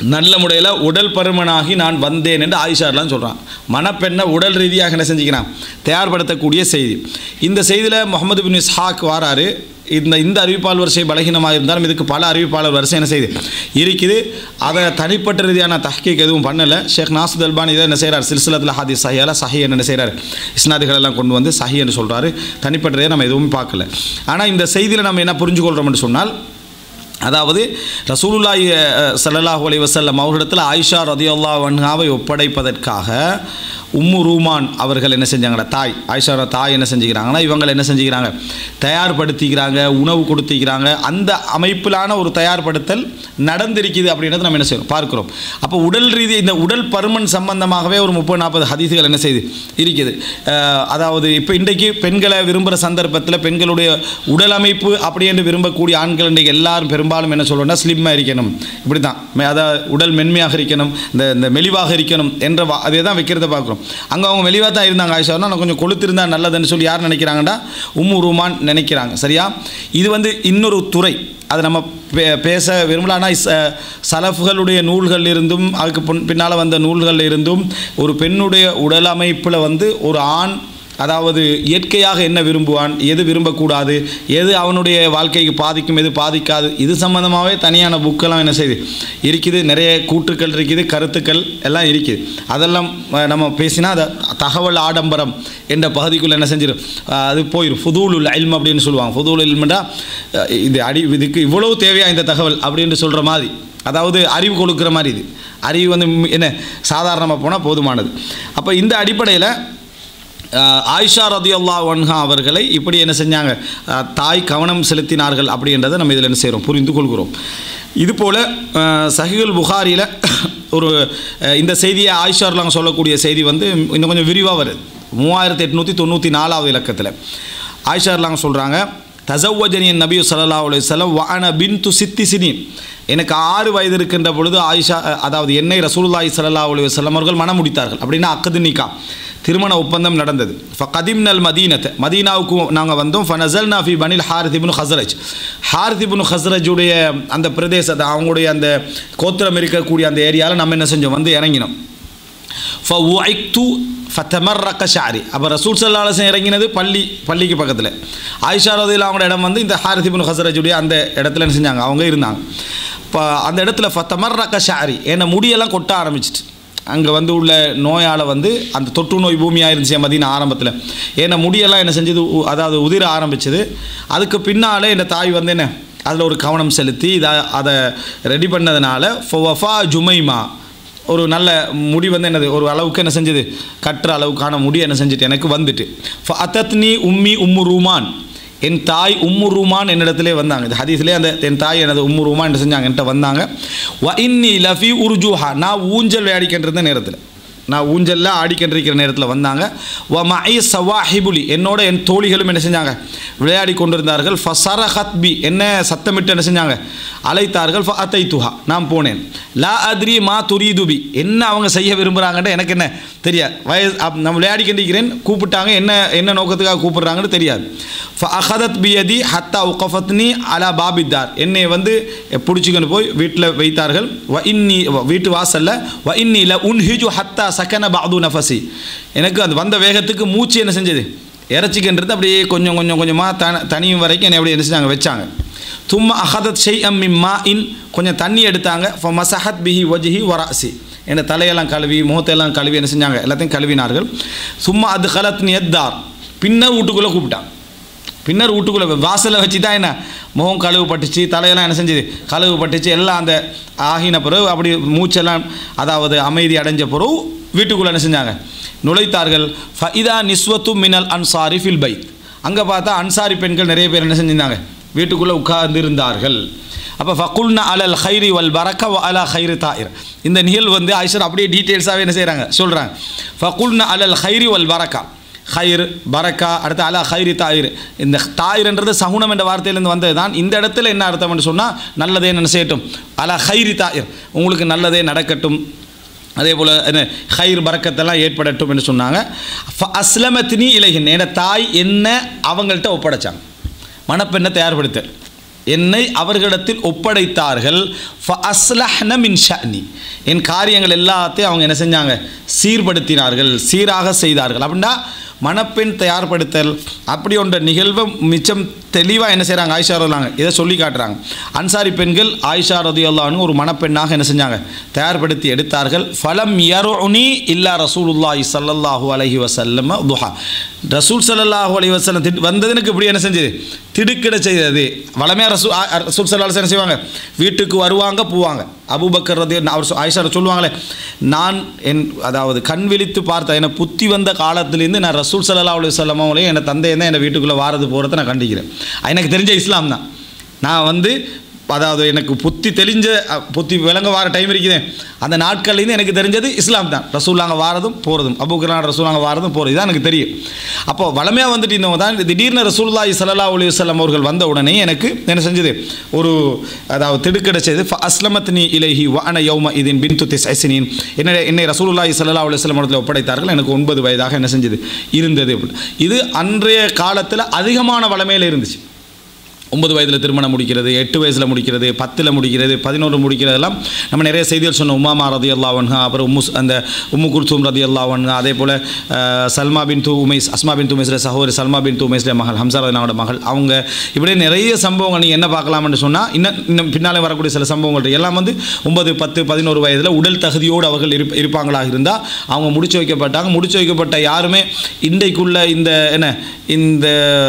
நல்ல முறையில் உடல் பருமனாகி நான் வந்தேன் என்று ஆயிஷாலாம் சொல்கிறான். மணப்பெண்ணை உடல் ரீதியாக என்ன செஞ்சுக்கிறான், தயார்படுத்தக்கூடிய செய்தி. இந்த செய்தியில் முகமது பின் இஸ்ஹாக் வாராரு. இந்த இந்த அறிவிப்பாளர் வரிசை பலகீனமாக இருந்தாலும் இதுக்கு பல அறிவிப்பாளர் வரிசை என்ன செய்யுது இருக்குது. அதை தனிப்பட்ட ரீதியான தஹ்கீக் எதுவும் பண்ணலை. ஷேக் நாசிர் அல்பானி இதை என்ன செய்கிறார், சில்சிலத்தில் ஹதீஸ் சஹியால சஹி என்ன செய்கிறார், இஸ்னாதுகள் எல்லாம் கொண்டு வந்து சஹி என்று சொல்கிறாரு. தனிப்பட்ட ரீதியாக நம்ம எதுவும் பார்க்கல. ஆனால் இந்த செய்தியில் நம்ம என்ன புரிஞ்சுக்கொள்கிறோம்னு சொன்னால், அதாவது ரசூலுல்லாஹி ஸல்லல்லாஹு அலைஹி வஸல்லம் அவர்களிடத்தில் ஆயிஷா ரலியல்லாஹு அன்ஹாவை ஒப்படைப்பதற்காக உம்மு ரூமான் அவர்கள் என்ன செஞ்சாங்கன்னா, தாய் ஆயிஷாவோட தாய் என்ன செஞ்சுக்கிறாங்கன்னா, இவங்களை என்ன செஞ்சுக்கிறாங்க, தயார்படுத்திக்கிறாங்க, உணவு கொடுத்திக்கிறாங்க. அந்த அமைப்பிலான ஒரு தயார்படுத்தல் நடந்திருக்குது அப்படின்றத நம்ம என்ன செய்யணும் பார்க்குறோம். அப்போ உடல் ரீதி இந்த உடல் பருமன் சம்பந்தமாகவே ஒரு முப்பது நாற்பது ஹதீஸுகள் என்ன செய்யுது இருக்குது. அதாவது இப்போ இன்றைக்கு பெண்களை விரும்புகிற சந்தர்ப்பத்தில் பெண்களுடைய உடல் அமைப்பு அப்படி என்று விரும்பக்கூடிய ஆண்கள் இன்றைக்கு எல்லாரும் பெரும்பாலும் என்ன சொல்லணும்னா ஸ்லிம்மாக இருக்கணும், இப்படி தான், அதாவது உடல் மென்மையாக இருக்கணும், இந்த இந்த மெலிவாக இருக்கணும் என்ற அதே தான் வைக்கிறத பார்க்குறோம். அங்கே அவங்க மெலிவாக தான் இருந்தாங்க ஆயிஷானா, நான் கொஞ்சம் கொளுத்திருந்தா நல்லதுன்னு சொல்லி யார் நினைக்கிறாங்கடா, உம்மு ரூமான் நினைக்கிறாங்க. சரியா? இது வந்து இன்னொரு துறை, அது நம்ம பே பேச விரும்பலான்னா சலஃப்களுடைய நூல்கள் இருந்தும் அதுக்கு பின்னால் வந்த நூல்கள் இருந்தும் ஒரு பெண்ணுடைய உடல் அமைப்பில் வந்து ஒரு ஆண் அதாவது இயற்கையாக என்ன விரும்புவான், எது விரும்பக்கூடாது, எது அவனுடைய வாழ்க்கைக்கு பாதிக்கும், எது பாதிக்காது, இது சம்மந்தமாகவே தனியான புக்கெல்லாம் என்ன செய்யுது இருக்குது. நிறைய கூற்றுக்கள் இருக்குது, கருத்துக்கள் எல்லாம் இருக்குது. அதெல்லாம் நம்ம பேசினா அதை தகவல் ஆடம்பரம் என்ற பகுதிக்குள்ளே என்ன செஞ்சிடும், அது போயிடும். ஃபுதூலுல் இல்ம் அப்படின்னு சொல்லுவாங்க. ஃபுதூலுல் இல்ம்னா இது அடி இதுக்கு இவ்வளவு தேவையா இந்த தகவல் அப்படின்னு சொல்கிற மாதிரி, அதாவது அறிவு கொடுக்குற மாதிரி. இது அறிவு வந்து என்ன சாதாரணமாக போனால் போதுமானது. அப்போ இந்த அடிப்படையில் ஆயிஷா ரலியல்லாஹு அன்ஹா அவர்களை இப்படி என்ன செஞ்சாங்க, தாய் கவனம் செலுத்தினார்கள் அப்படின்றத நம்ம இதில் என்ன செய்கிறோம், புரிந்து கொள்கிறோம். இதுபோல் சஹீஹுல் புகாரியில் ஒரு இந்த செய்தியை ஆயிஷார்லாம் சொல்லக்கூடிய செய்தி வந்து இன்னும் கொஞ்சம் விரிவாக வருது. மூவாயிரத்தி எட்நூற்றி தொண்ணூற்றி நாலாவது இலக்கத்தில் ஆயிஷார்லாம் சொல்கிறாங்க, தஸவ்வஜனின் நபி ஸல்லல்லாஹு அலைஹி வஸல்லம் வஅன பின்து சித்தி சினீன், எனக்கு ஆறு வயது இருக்கின்ற பொழுது ஆயிஷா அதாவது என்னை ரசூலுல்லாஹி ஸல்லல்லாஹு அலைஹி வஸல்லம் அவர்கள் மனம் முடித்தார்கள். அப்படின்னா அக்து நிக்கா, திருமண ஒப்பந்தம் நடந்தது. ஃபகதிம்னல் மதீனத்தை, மதீனாவுக்கு நாங்கள் வந்தோம். ஃபனஸல்னா ஃபி பனில் ஹாரித் இப்னு ஹஸ்ரஜ், ஹாரித் இப்னு ஹஸ்ரஜுடைய அந்த பிரதேசத்தை அவங்களுடைய அந்த கோத்திரம் இருக்கக்கூடிய அந்த ஏரியாவில் நம்ம என்ன செஞ்சோம், வந்து இறங்கினோம். ஃபஉஇக்து ஃபதமர்ரக ஷஅரி, அப்போ ரசூல் ஸல்லல்லாஹு அலைஹி வஸல்லம் இறங்கினது பள்ளி பள்ளிக்கு பக்கத்தில். ஆயிஷா ரலியல்லாஹு அவங்களோட இடம் வந்து இந்த ஹாரித் இப்னு ஹஸ்ரஜுடைய அந்த இடத்துல என்ன செஞ்சாங்க, அவங்க இருந்தாங்க. இப்போ அந்த இடத்துல ஃபதமர்ரக ஷஅரி, என்ன முடியெல்லாம் கொட்ட ஆரம்பிச்சிட்டு, அங்கே வந்து உள்ள நோயால் வந்து அந்த தொற்று நோய் பூமியாக இருந்துச்சு மதீனா ஆரம்பத்தில். ஏன்னா முடியெல்லாம் என்ன செஞ்சது, அதாவது உதிர ஆரம்பிச்சது. அதுக்கு பின்னாலே என் தாய் வந்து என்ன அதில் ஒரு கவனம் செலுத்தி இதை அதை ரெடி பண்ணதுனால ஃபவஃபா ஜுமைமா, ஒரு நல்ல முடி வந்து என்னது ஒரு அளவுக்கு என்ன செஞ்சது, கட்டுற அளவுக்கான முடி என்ன செஞ்சுட்டு எனக்கு வந்துட்டு. ஃப அத்தத்னி உம்மி உம்மு ரூமான், என் தாய் உம்மு ரூமான் என்னிடத்திலே வந்தாங்க. இது ஹதீஸ்லேயே அந்த என் தாய் எனது உம்மு ரூமான் என்ன செஞ்சாங்க, என்கிட்ட வந்தாங்க. வ இன்னி லஃபி உர்ஜூஹா, நான் ஊஞ்சல் விளையாடிக்கின்ற நேரத்தில், நான் ஊஞ்சலில் ஆடிக்கின்றிருக்கிற நேரத்தில் வந்தாங்க. வ மஇ சவாஹிபுலி, என்னோட என் தோழிகளும் என்ன செஞ்சாங்க, விளையாடி கொண்டிருந்தார்கள். ஃபஸரஹத் பி, என்ன சத்தமிட்டு என்ன செஞ்சாங்க, அழைத்தார்கள். ஃப அத்தைத்துஹா, நான் போனேன். லா அத்ரி மா துரீதுபி, என்ன அவங்க செய்ய விரும்புகிறாங்கன்ட்டு எனக்கு என்ன தெரியாது. வயசு நான் விளையாடிக்கின்றிருக்கிறேன், கூப்பிட்டாங்க, என்ன என்ன நோக்கத்துக்காக கூப்பிட்றாங்கன்னு தெரியாது. ஃப அஹதத் பியதி ஹத்தா உகஃபத்னி அலா பாபித்தார், என்னை வந்து பிடிச்சிக்கொண்டு போய் வீட்டில் வைத்தார்கள். வ இன்னி, வீட்டு வாசலில், வ இன்னி ல உன்ஹிஜு ஹத்தா சக்கன பாது நஃபசி, எனக்கு அது வந்த வேகத்துக்கு மூச்சு என்ன செஞ்சது, இறச்சிக்கின்றது. அப்படியே கொஞ்சம் கொஞ்சம் கொஞ்சமாக த தனியும் வரைக்கும் என்னை அப்படி என்ன செஞ்சாங்க, வச்சாங்க. தும்மா அஹதத் ஷை அம் மிம்மா இன், கொஞ்சம் தண்ணி எடுத்தாங்க. ஃப மசஹத் பிஹி வஜ்ஹி வராசி, என்னை தலையெல்லாம் கழுவி முகத்தையெல்லாம் கழுவி என்ன செஞ்சாங்க, எல்லாத்தையும் கழுவினார்கள். சும்மா அது கலத் நியத்தார், பின்னர் வீட்டுக்குள்ளே கூப்பிட்டான். பின்னர் வீட்டுக்குள்ளே வாசலில் வச்சு தான் என்ன முகம் கழுவு பட்டுச்சு, தலையெல்லாம் என்ன செஞ்சது கழுவு பட்டுச்சு, எல்லாம் அந்த ஆகின பிறகு அப்படி மூச்செல்லாம் அதாவது அமைதி அடைஞ்ச பிறகு வீட்டுக்குள்ளே என்ன செஞ்சாங்க, நுழைத்தார்கள். ஃபஇதா நிஸ்வத்து மினல் அன்சாரி ஃபில் பைத், அங்கே பார்த்தா அன்சாரி பெண்கள் நிறைய பேர் என்ன செஞ்சிருந்தாங்க, வீட்டுக்குள்ளே உட்கார்ந்திருந்தார்கள். அப்போ ஃபகுல்னா அலல் ஹைரி வல் பரக்க வ அலா ஹைரி தாயிர், இந்த நிகழ்வு வந்து ஆயிஷா அப்படியே டீட்டெயில்ஸாகவே என்ன செய்கிறாங்க சொல்கிறாங்க. ஃபகுல்னா அலல் ஹைரி வல் பரக்கா, ஹைர் பரக்கா, அடுத்து அலா ஹைரி தாயிர். இந்த தாயிர்ன்றது சகுனம் என்ற வார்த்தையிலேருந்து வந்தது தான். இந்த இடத்துல என்ன அர்த்தம்னு சொன்னால் நல்லதே என்ன செய்யட்டும், அலா ஹைரி தாயிர், உங்களுக்கு நல்லதே நடக்கட்டும், அதே போல் என்ன ஹைர் பரக்கத்தெல்லாம் ஏற்படட்டும் என்று சொன்னாங்க. அஸ்லமத்னி இலைஹின், என் தாய் என்ன அவங்கள்ட்ட ஒப்படைச்சாங்க, மணப்பெண்ணை தயார்படுத்தல். என்னை அவர்களிடத்தில் ஒப்படைத்தார்கள். ஃபஅஸ்லஹ்ன மின் ஷஅனி, என் காரியங்கள் எல்லாத்தையும் அவங்க என்ன செஞ்சாங்க, சீர்படுத்தினார்கள், சீராக செய்தார்கள். அப்படின்னா மணப்பெண் தயார்படுத்தல் அப்படி ஒன்ற நிகழ்வை மிச்சம் தெளிவாக என்ன செய்கிறாங்க, ஆயிஷா ரதியல்லாஹு அன்ஹா இதை சொல்லி காட்டுறாங்க. அன்சாரி பெண்கள் ஆயிஷா ரதியல்லாஹு அன்ஹா ஒரு மணப்பெண்ணாக என்ன செஞ்சாங்க, தயார்படுத்தி எடுத்தார்கள். ஃபலம் யருனி இல்லா ரசூலுல்லாஹி ஸல்லல்லாஹு அலைஹி வஸல்லம் துஹா, ரசூல் ஸல்லல்லாஹு அலைஹி வஸல்லம் வந்தது எனக்கு இப்படி என்ன செஞ்சது, திடுக்கிட செய்தது. வளமையாக ரசூல் ரசூல் ஸல்லல்லாஹு அலைஹி வஸல்லம் என்ன செய்வாங்க, வீட்டுக்கு வருவாங்க போவாங்க. அபூபக்கர் ரதி அவர் ஆயிஷா சொல்லுவாங்களே, நான் என் அதாவது கண் விழித்து பார்த்த என்னை புத்தி வந்த காலத்திலேருந்து நான் ரசூல் ஸல்லல்லாஹு அலைஹி வஸல்லம் அவங்களையும் என்னை தந்தையை தான் என்னை வீட்டுக்குள்ளே வாரது போகிறத நான் கண்டிக்கிறேன். எனக்கு தெரிஞ்ச இஸ்லாம் தான். நான் வந்து அதாவது எனக்கு புத்தி தெளிஞ்ச புத்தி விளங்க வார டைம் இருக்குது, அந்த நாட்கள்லேருந்து எனக்கு தெரிஞ்சது இஸ்லாம் தான். ரசூலாங்க வாரதும் போகிறதும், அபூபக்கர் ரசூலாங்க வாரதும் போகிறது தான் எனக்கு தெரியும். அப்போ வளமையாக வந்துட்டு இருந்தவங்க தான். திடீர்னு ரசூலுல்லாஹி ஸல்லல்லாஹு அலைஹி வஸல்லம் அவர்கள் வந்த உடனே எனக்கு என்ன செஞ்சது, ஒரு அதாவது திடுக்கிட செய்து. அஸ்லமத்னி இலைஹி வ அன யௌம இதின் பின்து திஸ்இ ஸினீன், என்னை என்னை ரசூலுல்லாஹி ஸல்லல்லாஹு அலைஹி வஸல்லம் அவர்கள் ஒப்படைத்தார்கள். எனக்கு ஒன்பது வயதாக என்ன செஞ்சது இருந்தது. இது அன்றைய காலத்தில் அதிகமான வளமையில் இருந்துச்சு. ஒன்பது வயதில் திருமணம் முடிக்கிறது, எட்டு வயசில் முடிக்கிறது, பத்தில் முடிக்கிறது, பதினொன்று முடிக்கிறதெல்லாம் நம்ம நிறைய செய்திகள் சொன்னோம். உமாமா ரதியல்லாஹு அன்ஹா, அப்புறம் உம்மு அந்த உம்மு குல்தூம் ரதியல்லாஹு அன்ஹா, அதே போல் சல்மா பின் து உமைஸ், அஸ்மா பின் து உமைஸ்ல சகோதரி சல்மா பின் து உமைஸ்ல மகள், ஹம்சா ரதியல்லாஹு மகள், அவங்க இப்படியே நிறைய சம்பவங்கள் நீங்கள் என்ன பார்க்கலாம்னு சொன்னால் இன்னும் இன்னும் பின்னாலே வரக்கூடிய சில சம்பவங்கள் எல்லாம் வந்து ஒன்பது பத்து பதினோரு வயதில் உடல் தகுதியோடு அவர்கள் இருப்ப இருப்பாங்களாக இருந்தால் அவங்க முடிச்சு வைக்கப்பட்டாங்க. முடிச்சு வைக்கப்பட்ட யாருமே இன்றைக்குள்ள இந்த என்ன இந்த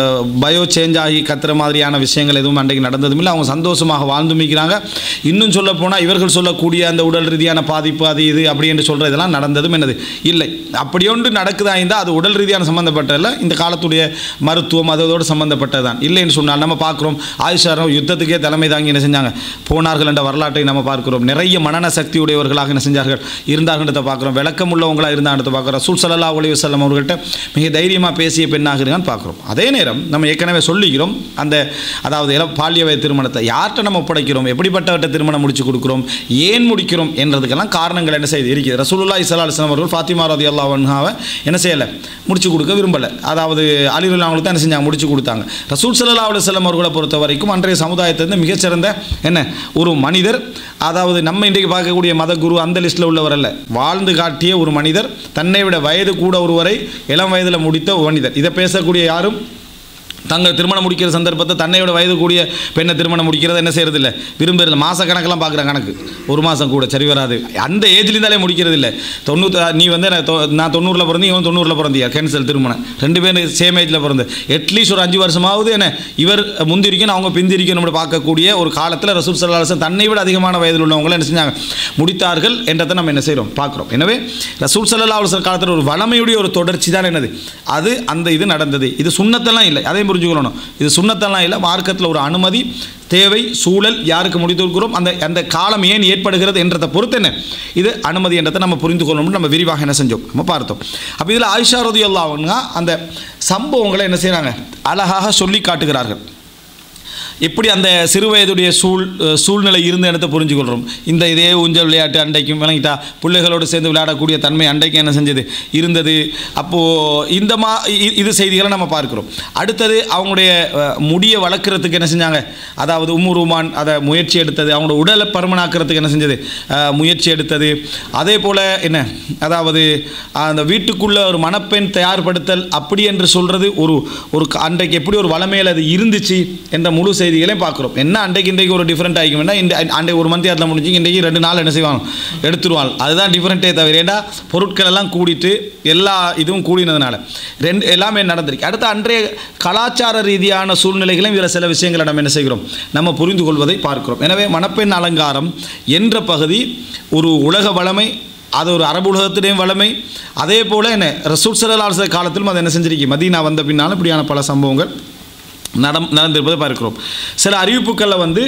பயோ சேஞ்ச் ஆகி கத்துற மாதிரியான விஷயங்கள் எதுவும் அன்றைக்கு நடந்ததும் இல்லை. அவங்க சந்தோஷமாக வாழ்ந்து மிக்கிறாங்க. இன்னும் சொல்ல போனால் இவர்கள் சொல்லக்கூடிய அந்த உடல் ரீதியான பாதிப்பு அது இது அப்படி என்று சொல்கிற இதெல்லாம் நடந்ததும் என்னது இல்லை. அப்படி ஒன்று நடக்குதா இருந்தால் அது உடல் ரீதியான சம்மந்தப்பட்டதில்ல, இந்த காலத்துடைய மருத்துவம் அதோடு சம்மந்தப்பட்டது தான். இல்லைன்னு சொன்னால் நம்ம பார்க்குறோம், ஆயிஷா யுத்தத்துக்கே தலைமை தாங்கி என்ன செஞ்சாங்க போனார்கள் என்ற வரலாற்றை நம்ம பார்க்கிறோம். நிறைய மனன சக்தி உடையவர்களாக என்ன செஞ்சார்கள் இருந்தார்கள்ன்றதை பார்க்குறோம். விளக்கம் உள்ளவங்களாக இருந்தாங்கன்றதை பார்க்குறோம். ரசூல் ஸல்லல்லாஹு அலைஹி வஸல்லம் அவர்கள்ட்ட மிக தைரியமாக பேசிய பெண்ணாக இருக்கான்னு பார்க்குறோம். அதே நேரம் நம்ம ஏற்கனவே சொல்லிக்கிறோம், அந்த அதாவது பால்ய வயது திருமணத்தை யார்கிட்ட நம்ம ஒப்படைக்கிறோம், எப்படிப்பட்டவர்கிட்ட திருமணம் முடிச்சு கொடுக்குறோம், ஏன் முடிக்கிறோம் என்றதுக்கெல்லாம் காரணங்கள் என்ன செய்து இருக்குது. ரசூலுல்லாஹி ஸல்லல்லாஹு அலைஹி வஸல்லம் அவர்கள் ஃபாத்திமா ரலியல்லாஹு அன்ஹாவை என்ன செய்யலை, முடிச்சு கொடுக்க விரும்பலை. அதாவது அலி ரலியல்லாஹு அன்ஹு தான் என்ன செஞ்சாங்க, முடிச்சு கொடுத்தாங்க. ரசூல் ஸல்லல்லாஹு அலைஹி வஸல்லம் அவர்களை பொறுத்த வரைக்கும் அன்றைய சமுதாயத்திலிருந்து மிகச்சிறந்த என்ன ஒரு மனிதர், அதாவது நம்ம இன்றைக்கு பார்க்கக்கூடிய மத குரு அந்த லிஸ்ட்டில் உள்ளவர் அல்ல, வாழ்ந்து காட்டிய ஒரு மனிதர், தன்னை விட வயது கூட ஒருவரை இளம் வயதில் முடித்த ஒரு மனிதர். இதை பேசக்கூடிய யாரும் தங்கள் திருமணம் முடிக்கிற சந்தர்ப்பத்தை தன்னையோட வயது கூடிய பெண்ணை திருமணம் முடிக்கிறத என்ன செய்கிறது இல்லை, விரும்புறது. மாத கணக்கெல்லாம் பார்க்குற கணக்கு ஒரு மாதம் கூட சரி வராது. அந்த ஏஜ்லேருந்தாலே முடிக்கிறது இல்லை. தொண்ணூற்றி நீ வந்து நான் தொண்ணூறில் பிறந்து இவன் தொண்ணூறில் பிறந்தியா, கேன்சல் திருமணம். ரெண்டு பேரும் சேம் ஏஜில் பிறந்து அட்லீஸ்ட் ஒரு அஞ்சு வருஷமாவது என்ன இவர் முந்திரிக்கணும் அவங்க பிந்திரிக்கணும் பார்க்கக்கூடிய ஒரு காலத்தில் ரசூல் ஸல்லல்லாஹு அலைஹி வஸல்லம் தன்னை விட அதிகமான வயதில் உள்ளவங்களை என்ன செஞ்சாங்க முடித்தார்கள் என்றதை நம்ம என்ன செய்கிறோம் பார்க்குறோம். எனவே ரசூல் ஸல்லல்லாஹு அலைஹி வஸல்லம் காலத்தில் ஒரு வளமையுடைய ஒரு தொடர்ச்சி தான் என்னது அது, அந்த இது நடந்தது. இது சுன்னத்தெல்லாம் இல்லை, அதே புரிஞ்சுக்கணும். இது சுன்னத்தெல்லாம் இல்லை, மார்க்கத்தில் ஒரு அனுமதி தேவை, சூழல் யாருக்கு முடித்திருக்கிறோம், அந்த அந்த காலம் ஏன் ஏற்படுகிறது என்றதை பொறுத்து என்ன இது அனுமதி என்றதை நம்ம புரிந்து கொள்ளணும்னு நம்ம விரிவாக என்ன செஞ்சோம் நம்ம பார்த்தோம். அப்போ இதில் ஆயிஷா ரலியல்லாஹு அன்ஹா அந்த சம்பவங்களை என்ன செய்கிறாங்க அழகாக சொல்லி காட்டுகிறார்கள். எப்படி அந்த சிறுவயதுடைய சூழ் சூழ்நிலை இருந்த இடத்தை புரிஞ்சுக்கொள்கிறோம். இந்த இதே ஊஞ்சல் விளையாட்டு அண்டைக்கும் விளங்கிட்டா பிள்ளைகளோடு சேர்ந்து விளையாடக்கூடிய தன்மை அண்டைக்கு என்ன செஞ்சது இருந்தது. அப்போது இந்த மா இது செய்திகளை நம்ம பார்க்குறோம். அடுத்தது அவங்களுடைய முடியை வளர்க்குறதுக்கு என்ன செஞ்சாங்க, அதாவது உம்மு ரூமான் அதை முயற்சி எடுத்தது, அவங்களோட உடலை பருமனாக்கிறதுக்கு என்ன செஞ்சது முயற்சி எடுத்தது. அதே போல் என்ன அதாவது அந்த வீட்டுக்குள்ளே ஒரு மணப்பெண் தயார்படுத்தல் அப்படி என்று சொல்கிறது ஒரு ஒரு அன்றைக்கு எப்படி ஒரு வளமையில் அது இருந்துச்சு என்ற முழு செய்திகளையும் பார்க்குறோம். என்ன அன்றைக்கு இன்றைக்கு ஒரு டிஃப்ரெண்ட் ஆகிக்கும்னா இந்த அன்றைக்கு ஒரு மந்தி அதில் முடிஞ்சு இன்றைக்கு ரெண்டு நாள் என்ன செய்வாங்க எடுத்துருவாங்க. அதுதான் டிஃப்ரெண்ட்டே தவிர ஏன்னா பொருட்கள் எல்லாம் கூடிட்டு எல்லா இதுவும் கூடினதுனால ரெண்டு எல்லாமே நடந்திருக்கு. அடுத்த அன்றைய கலாச்சார ரீதியான சூழ்நிலைகளையும் இதில் சில விஷயங்களை நம்ம என்ன செய்கிறோம் நம்ம புரிந்து கொள்வதை பார்க்கிறோம். எனவே மணப்பெண் அலங்காரம் என்ற பகுதி ஒரு உலக வளமை, அது ஒரு அரபு உலகத்திலேயும் வளமை. அதே போல் என்ன ரசூல் ஸல்லல்லாஹு அலைஹி வஸல்லம் காலத்திலும் அதை என்ன செஞ்சிருக்கு, மதீனா வந்த பின்னாலும் இப்படியான பல சம்பவங்கள் நடம் நடந்திருப்பதை பார்க்கிறோம். சில அறிவிப்புகளில் வந்து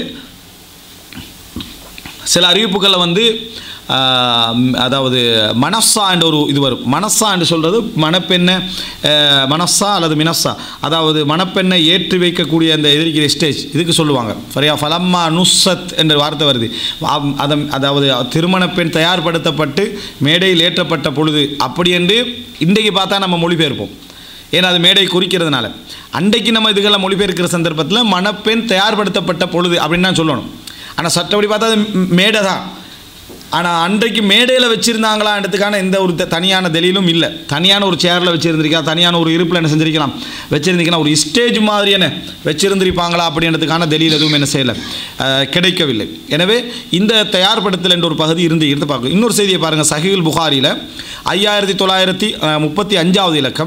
சில அறிவிப்புகளில் வந்து அதாவது மனஸ்ஸா என்ற ஒரு இது வரும். மனஸ்ஸா என்று சொல்கிறது மணப்பெண்ணை மனஸ்ஸா அல்லது மினஸ்ஸா, அதாவது மணப்பெண்ணை ஏற்றி வைக்கக்கூடிய அந்த எதிர்க்கிற ஸ்டேஜ் இதுக்கு சொல்லுவாங்க. சரியா, ஃபலம்மா நுஸ்ஸத் என்ற வார்த்தை வருது. அதை அதாவது திருமணப்பெண் தயார்படுத்தப்பட்டு மேடையில் ஏற்றப்பட்ட பொழுது அப்படி என்று இன்றைக்கு பார்த்தா நம்ம மொழிபெயர்ப்போம். ஏன்னா அது மேடை குறிக்கிறதுனால. அன்றைக்கு நம்ம இதுகளை மொழிபெயர்க்கிற சந்தர்ப்பத்தில் மணப்பெண் தயார்படுத்தப்பட்ட பொழுது அப்படின்னு தான் சொல்லணும். ஆனால் சட்டப்படி பார்த்தா அது மேடை தான். ஆனால் அன்றைக்கு மேடையில் வச்சுருந்தாங்களான்றதுக்கான எந்த ஒரு தனியான தெளிலும் இல்லை. தனியான ஒரு சேரில் வச்சுருந்துருக்கலாம், தனியான ஒரு இருப்பில் என்ன செஞ்சுருக்கலாம் வச்சுருந்துக்கலாம், ஒரு ஸ்டேஜ் மாதிரி என்ன வச்சுருந்துருப்பாங்களா அப்படின்றதுக்கான தெளில் எதுவும் என்ன செய்யலை, கிடைக்கவில்லை. எனவே இந்த தயார்படுத்தல் என்ற ஒரு பகுதி இருந்து இருந்து பார்க்கும். இன்னொரு செய்தியை பாருங்கள், சஹீஹுல் புகாரியில் ஐயாயிரத்தி தொள்ளாயிரத்தி முப்பத்தி அஞ்சாவது இலக்கம்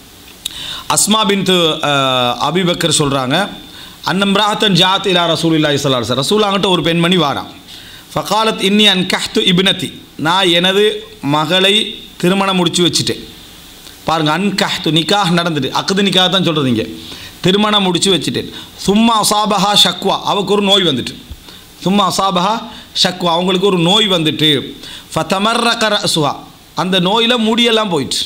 அஸ்மா பின்த் அபிபக்கர் சொல்கிறாங்க, அன்னம்ராத்தன் ஜாத் இலா ரசூலுல்லாஹி ஸல்லல்லாஹு அலைஹி வஸல்லம், ரசூலுல்லாஹ்கிட்ட ஒரு பெண்மணி வாரான். ஃபகாலத் இன்னி அன்கஹ்து இப்னதி, நான் எனது மகளை திருமணம் முடிச்சு வச்சுட்டேன். பாருங்கள், அன்கஹ்து நிக்காஹ் நடந்துட்டு, அக்குது நிக்காஹ் தான் சொல்கிறது இங்கே, திருமணம் முடிச்சு வச்சுட்டேன். சும்மா அசாபஹா ஷக்வா, அவருக்கு ஒரு நோய் வந்துட்டு. சும்மா அசாபஹா ஷக்வா, அவங்களுக்கு ஒரு நோய் வந்துட்டு. ஃபதமர்ரக ரஸுஹா, அந்த நோயில் முடியெல்லாம் போயிட்டு.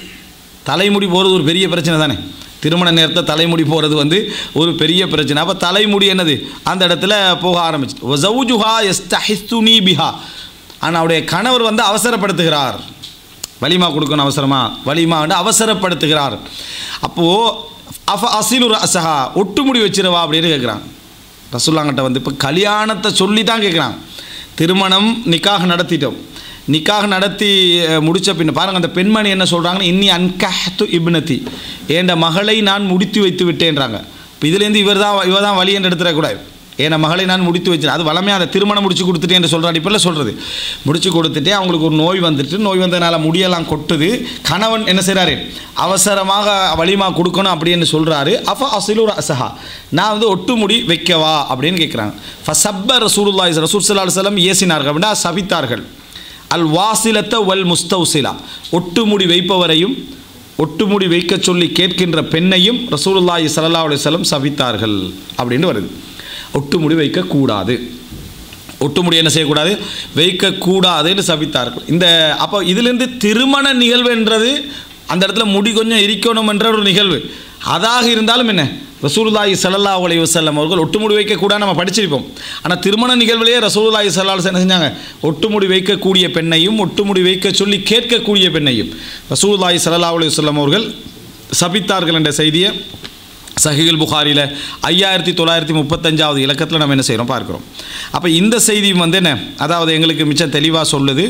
தலைமுடி போகிறது ஒரு பெரிய பிரச்சனை தானே, திருமண நேரத்தில் தலைமுடி போகிறது வந்து ஒரு பெரிய பிரச்சனை. அப்போ தலைமுடி என்னது அந்த இடத்துல போக ஆரம்பிச்சிட்டு. வஸௌஜுஹா யஸ்தஹிஸ்துனி பிஹா, ஆனால் அவருடைய கணவர் வந்து அவசரப்படுத்துகிறார். வலிமா கொடுக்கணும் அவசரமா, வலிமா வந்து அவசரப்படுத்துகிறார். அப்போது அஃப அசிலு ரஸஹா, ஒட்டுமுடி வச்சிருவா அப்படின்னு கேட்குறாங்க ரசூலுல்லாஹ்கிட்ட. வந்து இப்போ கல்யாணத்தை சொல்லி தான் கேட்குறாங்க. திருமணம் நிக்காஹ் நடத்திட்டோம், நிக்காக நடத்தி முடித்த பின்ன பாருங்கள் அந்த பெண்மணி என்ன சொல்கிறாங்கன்னு, இன்னி அன்கஹ்து இப்னதி, என் மகளை நான் முடித்து வைத்து விட்டேன்றாங்க. இப்போ இதுலேருந்து இவர் தான் இவர் தான் வழி என்று எடுத்துடக்கூடாது. என் மகளை நான் முடித்து வச்சேன், அது வளமையாக அந்த திருமணம் முடிச்சு கொடுத்துட்டேன் என்று சொல்கிற அடிப்படையில் சொல்கிறது. முடிச்சு கொடுத்துட்டே அவங்களுக்கு ஒரு நோய் வந்துட்டு, நோய் வந்ததுனால முடியெல்லாம் கொட்டுது. கணவன் என்ன செய்கிறாரு, அவசரமாக வலிமா கொடுக்கணும் அப்படின்னு சொல்கிறாரு. அஃப அசிலு ரஸஹா, நான் வந்து ஒட்டு முடி வைக்கவா அப்படின்னு கேட்குறாங்க. ஃபஸப்ப ரசூலுல்லாஹி ரசூல் ஸல்லல்லாஹு அலைஹி வஸல்லம் ஏசினார்கள் அப்படின்னா சபித்தார்கள். அல் வாசிலத்த வல் முஸ்தௌசிலா, ஒட்டுமுடி வைப்பவரையும் ஒட்டுமுடி வைக்க சொல்லி கேட்கின்ற பெண்ணையும் ரசூலுல்லாஹி ஸல்லல்லாஹு அலைஹி வஸல்லம் சபித்தார்கள் அப்படின்னு வருது. ஒட்டுமுடி வைக்கக்கூடாது, ஒட்டுமுடி என்ன செய்யக்கூடாது, வைக்கக்கூடாதுன்னு சபித்தார்கள். இந்த அப்போ இதிலேருந்து திருமண நிகழ்வுன்றது அந்த இடத்துல முடி கொஞ்சம் இருக்கணும் என்ற ஒரு நிகழ்வு. அதாக இருந்தாலும் என்ன, ரசூலுல்லாஹி ஸல்லல்லாஹு அலைஹி வஸல்லம் அவர்கள் ஒட்டுமுடி வைக்கக்கூடாது நம்ம படிச்சிருப்போம். ஆனால் திருமண நிகழ்விலேயே ரசூலுல்லாஹி ஸல்லல்லாஹு அலைஹி வஸல்லம் என்ன செஞ்சாங்க, ஒட்டுமுடி வைக்கக்கூடிய பெண்ணையும் ஒட்டுமுடி வைக்க சொல்லி கேட்கக்கூடிய பெண்ணையும் ரசூலுல்லாஹி ஸல்லல்லாஹு அலைஹி வஸல்லம் அவர்கள் சபித்தார்கள் என்ற செய்தியை சஹீஹுல் புகாரியில் ஐயாயிரத்தி தொள்ளாயிரத்தி முப்பத்தஞ்சாவது இலக்கத்தில் நம்ம என்ன செய்கிறோம் பார்க்குறோம். அப்போ இந்த செய்தி வந்து என்ன, அதாவது எங்களுக்கு மிச்சம் தெளிவாக சொல்லுது,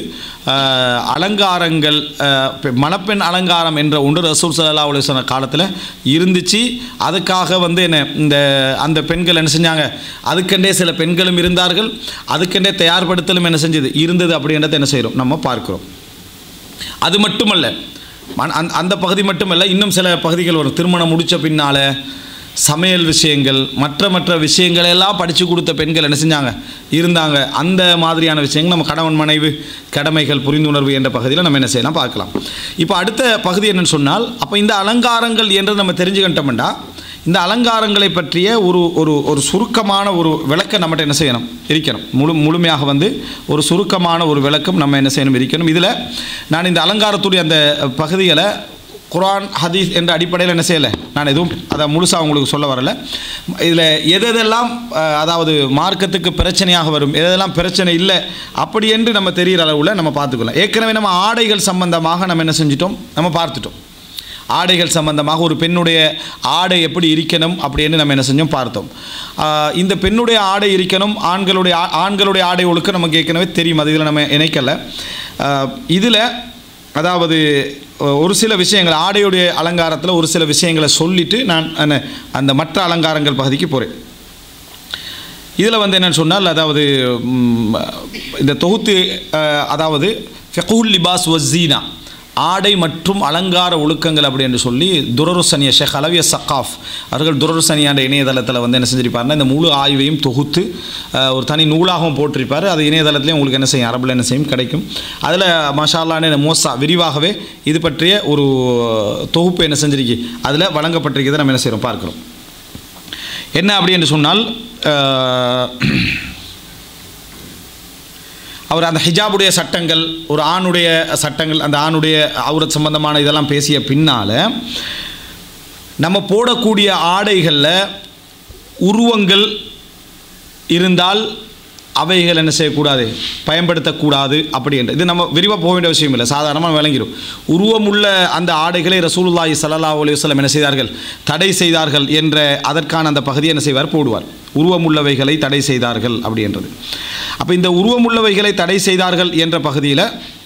அலங்காரங்கள் மணப்பெண் அலங்காரம் என்ற ஒன்று ரசூல் ஸல்லல்லாஹு அலைஹி வஸல்லம் காலத்தில் இருந்துச்சு. அதுக்காக வந்து என்ன இந்த அந்த பெண்கள் என்ன செஞ்சாங்க, அதுக்கெண்டே சில பெண்களும் இருந்தார்கள், அதுக்கெண்டே தயார்படுத்தலும் என்ன செஞ்சது இருந்தது அப்படின்றத என்ன செய்கிறோம் நம்ம பார்க்குறோம். அது மட்டுமல்ல, அந்த அந்த பகுதி மட்டுமல்ல, இன்னும் சில பகுதிகள் வரும். திருமணம் முடித்த பின்னால் சமையல் விஷயங்கள், மற்ற மற்ற விஷயங்களெல்லாம் படித்து கொடுத்த பெண்கள் என்ன செஞ்சாங்க இருந்தாங்க. அந்த மாதிரியான விஷயங்கள் நம்ம கணவன் மனைவி கடமைகள் புரிந்துணர்வு என்ற பகுதியில் நம்ம என்ன செய்யலாம் பார்க்கலாம். இப்போ அடுத்த பகுதி என்னென்னு சொன்னால், அப்போ இந்த அலங்காரங்கள் என்று நம்ம தெரிஞ்சுக்கிட்டோம்னா இந்த அலங்காரங்களை பற்றிய ஒரு ஒரு ஒரு சுருக்கமான ஒரு விளக்கம் நம்மகிட்ட என்ன செய்யணும் இருக்கணும். முழு முழுமையாக வந்து ஒரு சுருக்கமான ஒரு விளக்கம் நம்ம என்ன செய்யணும் இருக்கணும். இதில் நான் இந்த அலங்காரத்துடைய அந்த பகுதிகளை குர்ஆன் ஹதீஸ் என்ற அடிப்படையில் என்ன செய்யலை, நான் எதுவும் அதை முழுசாக உங்களுக்கு சொல்ல வரலை. இதில் எதெல்லாம் அதாவது மார்க்கத்துக்கு பிரச்சனையாக வரும், எதெல்லாம் பிரச்சனை இல்லை அப்படி என்று நம்ம தெரிகிற அளவில் நம்ம பார்த்துக்கலாம். ஏற்கனவே நம்ம ஆடைகள் சம்பந்தமாக நம்ம என்ன செஞ்சிட்டோம், நம்ம பார்த்துட்டோம். ஆடைகள் சம்பந்தமாக ஒரு பெண்ணுடைய ஆடை எப்படி இருக்கணும் அப்படின்னு நம்ம என்ன செஞ்சோம் பார்த்தோம். இந்த பெண்ணுடைய ஆடை இருக்கணும், ஆண்களுடைய ஆண்களுடைய ஆடை ஒழுக்க நமக்கு ஏற்கனவே தெரியும், அது இதில் நம்ம இணைக்கலை. இதில் அதாவது ஒரு சில விஷயங்கள் ஆடையுடைய அலங்காரத்தில் ஒரு சில விஷயங்களை சொல்லிவிட்டு நான் அந்த மற்ற அலங்காரங்கள் பகுதிக்கு போகிறேன். இதில் வந்து என்னென்னு சொன்னால், அதாவது இந்த தொகுத்து அதாவது ஃபெகுல் லிபாஸ் வஸீனா, ஆடை மற்றும் அலங்கார ஒழுக்கங்கள் அப்படி என்று சொல்லி துரருசனிய ஷேக் அலவிய சக்காஃப் அவர்கள் துரருசனியாண்ட இணையதளத்தில் வந்து என்ன செஞ்சிருப்பாருன்னா இந்த முழு ஆய்வையும் தொகுத்து ஒரு தனி நூலாகவும் போட்டிருப்பார். அது இணையதளத்துலேயும் உங்களுக்கு என்ன செய்யும், அரபில் என்ன செய்யும் கிடைக்கும். அதில் மாஷா அல்லாஹ்னு மோசா விரிவாகவே இது பற்றிய ஒரு தொகுப்பு என்ன செஞ்சிருக்கு அதில் வழங்கப்பட்டிருக்கிறதை நம்ம என்ன செய்கிறோம் பார்க்குறோம். என்ன அப்படி என்று சொன்னால், அவர் அந்த ஹிஜாபுடைய சட்டங்கள், ஒரு ஆணுடைய சட்டங்கள், அந்த ஆணுடைய அவுரத் சம்பந்தமான இதெல்லாம் பேசிய பின்னால் நம்ம போடக்கூடிய ஆடைகளில் உருவங்கள் இருந்தால் அவைகள் என்ன செய்யக்கூடாது, பயன்படுத்தக்கூடாது அப்படி என்று. இது நம்ம விரிவாக போக வேண்டிய விஷயம் இல்லை, சாதாரணமாக விளங்கிடும். உருவமுள்ள அந்த ஆடைகளை ரசூலுல்லாஹி ஸல்லல்லாஹு அலைஹி வஸல்லம் என்ன செய்தார்கள், தடை செய்தார்கள் என்ற அதற்கான அந்த பகுதியை என்ன செய்வார், போடுவார். உருவமுள்ளவைகளை தடை செய்தார்கள் அப்படின்றது. அப்போ இந்த உருவமுள்ளவைகளை தடை செய்தார்கள் என்ற பகுதியில்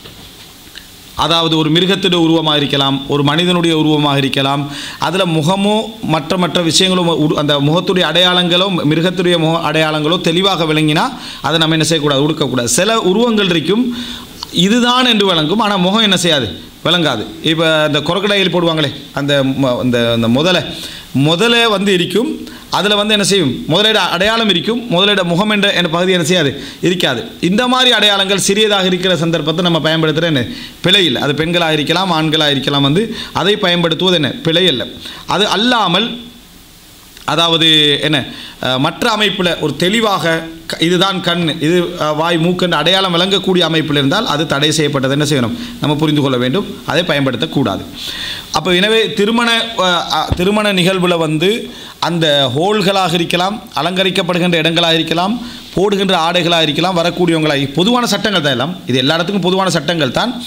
அதாவது ஒரு மிருகத்துடைய உருவமாக இருக்கலாம், ஒரு மனிதனுடைய உருவமாக இருக்கலாம், அதில் முகமோ மற்ற மற்ற விஷயங்களும் அந்த முகத்துடைய அடையாளங்களோ மிருகத்துடைய முக அடையாளங்களோ தெளிவாக விளங்கினா அதை நம்ம என்ன செய்யக்கூடாது, உடுக்கக்கூடாது. சில உருவங்கள் இருக்கும் இதுதான் என்று விளங்கும், ஆனால் முகம் என்ன செய்யாது, விளங்காது. இப்போ இந்த கொரக்கடையில் போடுவாங்களே அந்த அந்த அந்த முதலை முதலே வந்து இருக்கும், அதில் வந்து என்ன செய்யும், முதலிட அடையாளம் இருக்கும், முதலிட முகம் என்ற என்ற பகுதி என்ன செய்யாது, இருக்காது. இந்த மாதிரி அடையாளங்கள் சிறியதாக இருக்கிற சந்தர்ப்பத்தை நம்ம பயன்படுத்துகிற என்ன பிழை இல்லை. அது பெண்களாக இருக்கலாம், ஆண்களாக இருக்கலாம், வந்து அதை பயன்படுத்துவது என்ன பிழை இல்லை. அது அல்லாமல் அதாவது என்ன மற்ற அமைப்பில் ஒரு தெளிவாக இதுதான் கண், இது வாய், மூக்கென்று அடையாளம் விளங்கக்கூடிய அமைப்பில் இருந்தால் அது தடை செய்யப்பட்டது என்ன செய்யணும், நம்ம புரிந்து கொள்ள வேண்டும், அதை பயன்படுத்தக்கூடாது. அப்போ எனவே திருமண திருமண நிகழ்வில் வந்து அந்த ஹோல்களாக இருக்கலாம், அலங்கரிக்கப்படுகின்ற இடங்களாக இருக்கலாம், போடுகின்ற ஆடைகளாக இருக்கலாம், வரக்கூடியவங்களாக பொதுவான சட்டங்கள் தான் எல்லாம், இது எல்லா இடத்துக்கும் பொதுவான சட்டங்கள் தான்.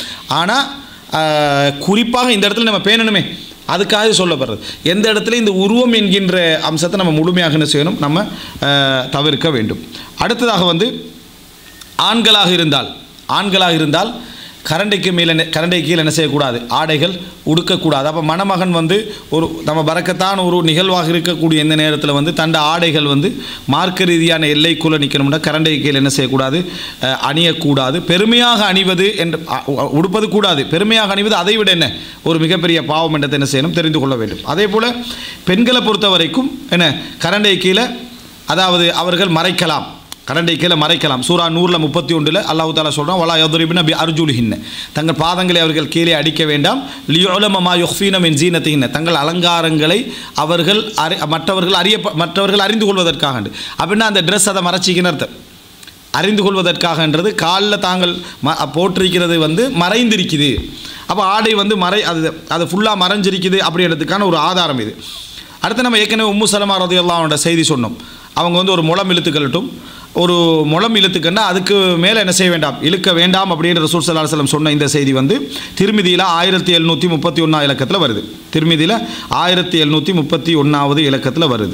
ஆனால் குறிப்பாக இந்த இடத்துல நம்ம பேணணுமே, அதுக்காக சொல்லப்படுறது. எந்த இடத்துல இந்த உருவம் என்கின்ற அம்சத்தை நம்ம முழுமையாக என்ன செய்யணும், நம்ம தவிர்க்க வேண்டும். அடுத்ததாக வந்து ஆண்களாக இருந்தால் ஆண்களாக இருந்தால் கரண்டைக்கு மேலே கரண்டை கீழே என்ன செய்யக்கூடாது, ஆடைகள் உடுக்கக்கூடாது. அப்போ மணமகன் வந்து ஒரு நம்ம பறக்கத்தான் ஒரு நிகழ்வாக இருக்கக்கூடிய இந்த நேரத்தில் வந்து தண்ட ஆடைகள் வந்து மார்க்க ரீதியான எல்லைக்குள்ளே நிற்கணும்னா கரண்டை கீழே என்ன செய்யக்கூடாது, அணியக்கூடாது. பெருமையாக அணிவது என்று உடுப்பது கூடாது, பெருமையாக அணிவது அதை விட என்ன ஒரு மிகப்பெரிய பாவம் என்றதை என்ன செய்யணும், தெரிந்து கொள்ள வேண்டும். அதே போல் பெண்களை பொறுத்த வரைக்கும் என்ன கரண்டை கீழே அதாவது அவர்கள் மறைக்கலாம், கரண்டை கீழே மறைக்கலாம். சூரா நூறில் முப்பத்தி ஒன்றில் அல்லாஹ் தாலா சொல்கிறான், வலா யதுரிப்ன பி அர்ஜுலிஹின்ன, தங்கள் பாதங்களை அவர்கள் கீழே அடிக்க வேண்டாம், லியுலம மா யுஃபீன மின் ஜீனத்திஹின்ன, தங்கள் அலங்காரங்களை அவர்கள் அறி மற்றவர்கள் அறிய மற்றவர்கள் அறிந்து கொள்வதற்காக. அப்படின்னா அந்த ட்ரெஸ் அதை மறைச்சிக்கின்னு அர்த்தம், அறிந்து கொள்வதற்காகன்றது காலில் தாங்கள் ம போட்டிருக்கிறது வந்து மறைந்திருக்குது. அப்போ ஆடை வந்து மறை அது அது ஃபுல்லாக மறைஞ்சிருக்குது அப்படின்றதுக்கான ஒரு ஆதாரம் இது. அடுத்து நம்ம ஏற்கனவே உம்மு சலமா ரலியல்லாஹு அன்ஹா செய்தி சொன்னோம். அவங்க வந்து ஒரு முளம் இழுத்துக்கலட்டும், ஒரு முளம் இழுத்துக்கன்னா அதுக்கு மேலே என்ன செய்ய வேண்டாம், இழுக்க வேண்டாம் அப்படின்ற ரசூல் ஸல்லல்லாஹு அலைஹி வஸல்லம் சொன்ன இந்த செய்தி வந்து திருமிதியில் ஆயிரத்தி எழுநூற்றி முப்பத்தி ஒன்றாவது இலக்கத்தில் வருது. திருமிதியில் ஆயிரத்தி எழுநூற்றி முப்பத்தி ஒன்றாவது இலக்கத்தில் வருது.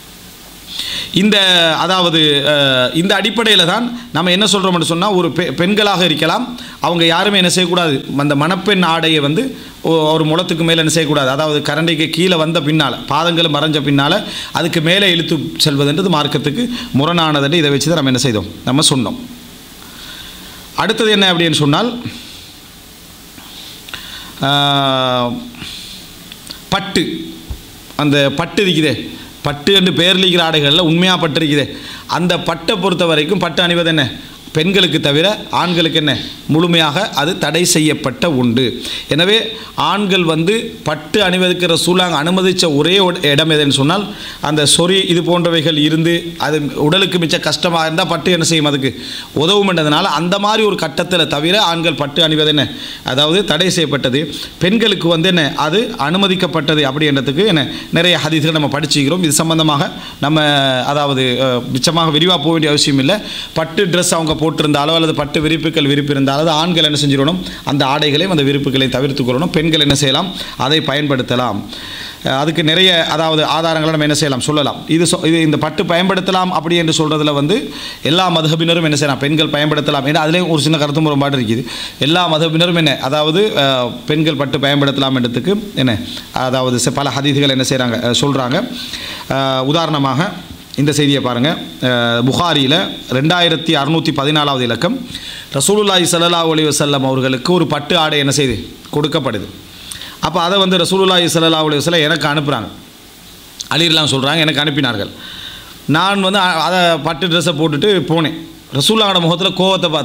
இந்த அதாவது இந்த அடிப்படையில் தான் நம்ம என்ன சொல்கிறோம்னு சொன்னால், ஒரு பெ பெண்களாக இருக்கலாம், அவங்க யாருமே என்ன செய்யக்கூடாது, அந்த மணப்பெண் ஆடையை வந்து ஒரு முளத்துக்கு மேலே என்ன செய்யக்கூடாது, அதாவது கரண்டைக்கு கீழே வந்த பின்னால் பாதங்கள் மறைஞ்ச பின்னால் அதுக்கு மேலே இழுத்து செல்வதுன்றது மார்க்கத்துக்கு முரணானதுன்னு இதை வச்சு தான் நம்ம என்ன செய்தோம், நம்ம சொன்னோம். அடுத்தது என்ன அப்படின்னு சொன்னால், பட்டு, அந்த பட்டு இருக்குதே, பட்டு என்று பெயர் இருக்கிற ஆடைகளில் உண்மையாக பட்டு இருக்குதே, அந்த பட்டை பொறுத்த வரைக்கும் பட்டு அணிவது என்ன பெண்களுக்கு தவிர ஆண்களுக்கு என்ன முழுமையாக அது தடை செய்யப்பட்ட உண்டு. எனவே ஆண்கள் வந்து பட்டு அணிவதற்கு ரசூலுல்லாஹ் அனுமதித்த ஒரே இடம் எதுன்னு சொன்னால், அந்த சொறி இது போன்றவைகள் இருந்து அது உடலுக்கு மிச்ச கஷ்டமாக இருந்தால் பட்டு என்ன செய்யும், அதுக்கு உதவும்ன்றதுனால அந்த மாதிரி ஒரு கட்டத்தில் தவிர ஆண்கள் பட்டு அணிவது என்ன அதாவது தடை செய்யப்பட்டது. பெண்களுக்கு வந்து என்ன அது அனுமதிக்கப்பட்டது அப்படின்றதுக்கு என்ன நிறைய ஹதீஸ்கள் நம்ம படிச்சுக்கிறோம். இது சம்பந்தமாக நம்ம அதாவது மிச்சமாக விரிவாக போக வேண்டிய அவசியம் இல்லை. பட்டு ட்ரெஸ் அவங்க போட்டிருந்தாலோ அல்லது பட்டு விரிப்புகள் விரிப்பு இருந்தாலோ அது ஆண்கள் என்ன செஞ்சிடணும், அந்த ஆடைகளையும் அந்த விரிப்புகளை தவிர்த்து கொள்ளணும். பெண்கள் என்ன செய்யலாம், அதை பயன்படுத்தலாம். அதுக்கு நிறைய அதாவது ஆதாரங்களை நம்ம என்ன செய்யலாம் சொல்லலாம். இது இது இந்த பட்டு பயன்படுத்தலாம் அப்படி என்று சொல்கிறதுல வந்து எல்லா மதஹபினரும் என்ன செய்யலாம், பெண்கள் பயன்படுத்தலாம். ஏன்னா அதுலேயும் ஒரு சின்ன கருத்து முரண்பாடு இருக்குது. எல்லா மதஹபினரும் என்ன அதாவது பெண்கள் பட்டு பயன்படுத்தலாம் என்றதுக்கு என்ன அதாவது பல ஹதீஸ்கள் என்ன செய்கிறாங்க சொல்கிறாங்க. உதாரணமாக இந்த செய்தியை பாருங்கள். புகாரியில் ரெண்டாயிரத்தி அறுநூற்றி பதினாலாவது இலக்கம், ரசூலுல்லாஹி ஸல்லல்லாஹு அலைஹி வஸல்லம் அவர்களுக்கு ஒரு பட்டு ஆடை என்ன செய்து கொடுக்கப்படுது. அப்போ அதை வந்து ரசூலுல்லாஹி ஸல்லல்லாஹு அலைஹி வஸல்லம் எனக்கு அனுப்புகிறாங்க. அலிலாம் சொல்கிறாங்க, எனக்கு அனுப்பினார்கள். நான் வந்து அதை பட்டு ட்ரெஸ்ஸை போட்டுட்டு போனேன். ரசூலுல்லாஹோட முகத்தில் கோவத்தை பார்த்தேன்.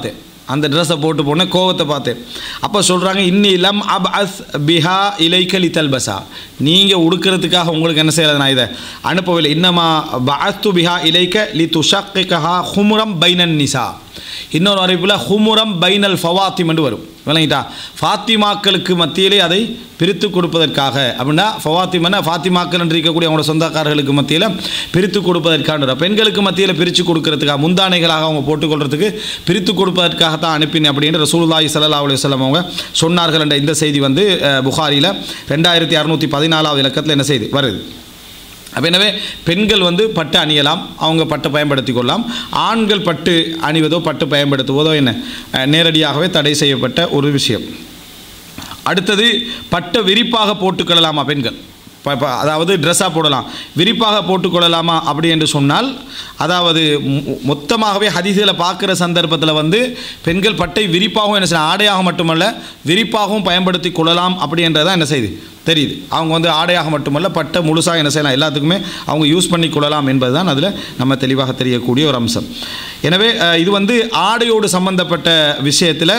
அந்த ட்ரெஸ்ஸை போட்டு போனேன், கோவத்தை பார்த்தேன். அப்போ சொல்கிறாங்க, இன்னி லம் அப் அஸ் பிஹா இலைக்க லி தல்பசா, நீங்கள் உடுக்கிறதுக்காக உங்களுக்கு என்ன செய்யறது, நான் இதை அனுப்பவில்லை. இன்னமா பஅஸ்து பிஹா இலைக்க லி துஷக்கிகஹா ஹுமுரம் பைனன் நிசா. இன்னொரு அறிவிப்பில் ஹுமுரம் பைனல் ஃபவாத்திம் என்று வரும், விளங்கிட்டா? ஃபாத்திமாக்களுக்கு மத்தியிலே அதை பிரித்து கொடுப்பதற்காக. அப்படின்னா ஃபவாத்திமன்னா ஃபாத்திமாக்கள் என்று இருக்கக்கூடிய அவங்களோட சொந்தக்காரர்களுக்கு மத்தியில் பிரித்து கொடுப்பதற்கான, பெண்களுக்கு மத்தியில் பிரித்து கொடுக்கறதுக்காக, முந்தானைகளாக அவங்க போட்டுக்கொள்றதுக்கு பிரித்து கொடுப்பதற்காகத்தான் அனுப்பினேன் அப்படின்னு ரசூலுல்லாஹி ஸல்லல்லாஹு அலைஹி வஸல்லம் அவங்க சொன்னார்கள் என்ற இந்த செய்தி வந்து புகாரியில் ரெண்டாயிரத்தி அறுநூற்றி பதினாலாவது இலக்கத்தில் என்ன செய்தி வருது. அப்போ எனவே பெண்கள் வந்து பட்டு அணியலாம், அவங்க பட்டு பயன்படுத்தி கொள்ளலாம். ஆண்கள் பட்டு அணிவதோ பட்டு பயன்படுத்துவதோ என்ன நேரடியாகவே தடை செய்யப்பட்ட ஒரு விஷயம். அடுத்தது, பட்டை விரிப்பாக போட்டுக்கொள்ளலாமா பெண்கள்? அதாவது ட்ரெஸ்ஸாக போடலாம், விரிப்பாக போட்டுக்கொள்ளலாமா அப்படி என்று சொன்னால், அதாவது மொத்தமாகவே ஹதீஸில் பார்க்குற சந்தர்ப்பத்தில் வந்து பெண்கள் பட்டை விரிப்பாகவும் என்ன செய்யலாம், ஆடையாக மட்டுமல்ல விரிப்பாகவும் பயன்படுத்தி கொள்ளலாம் அப்படின்றதான் என்ன செய்யுது தெரியுது. அவங்க வந்து ஆடையாக மட்டுமல்ல பட்டை முழுசாக என்ன செய்யலாம், எல்லாத்துக்குமே அவங்க யூஸ் பண்ணி கொள்ளலாம் என்பது தான் அதில் நம்ம தெளிவாக தெரியக்கூடிய ஒரு அம்சம். எனவே இது வந்து ஆடையோடு சம்பந்தப்பட்ட விஷயத்தில்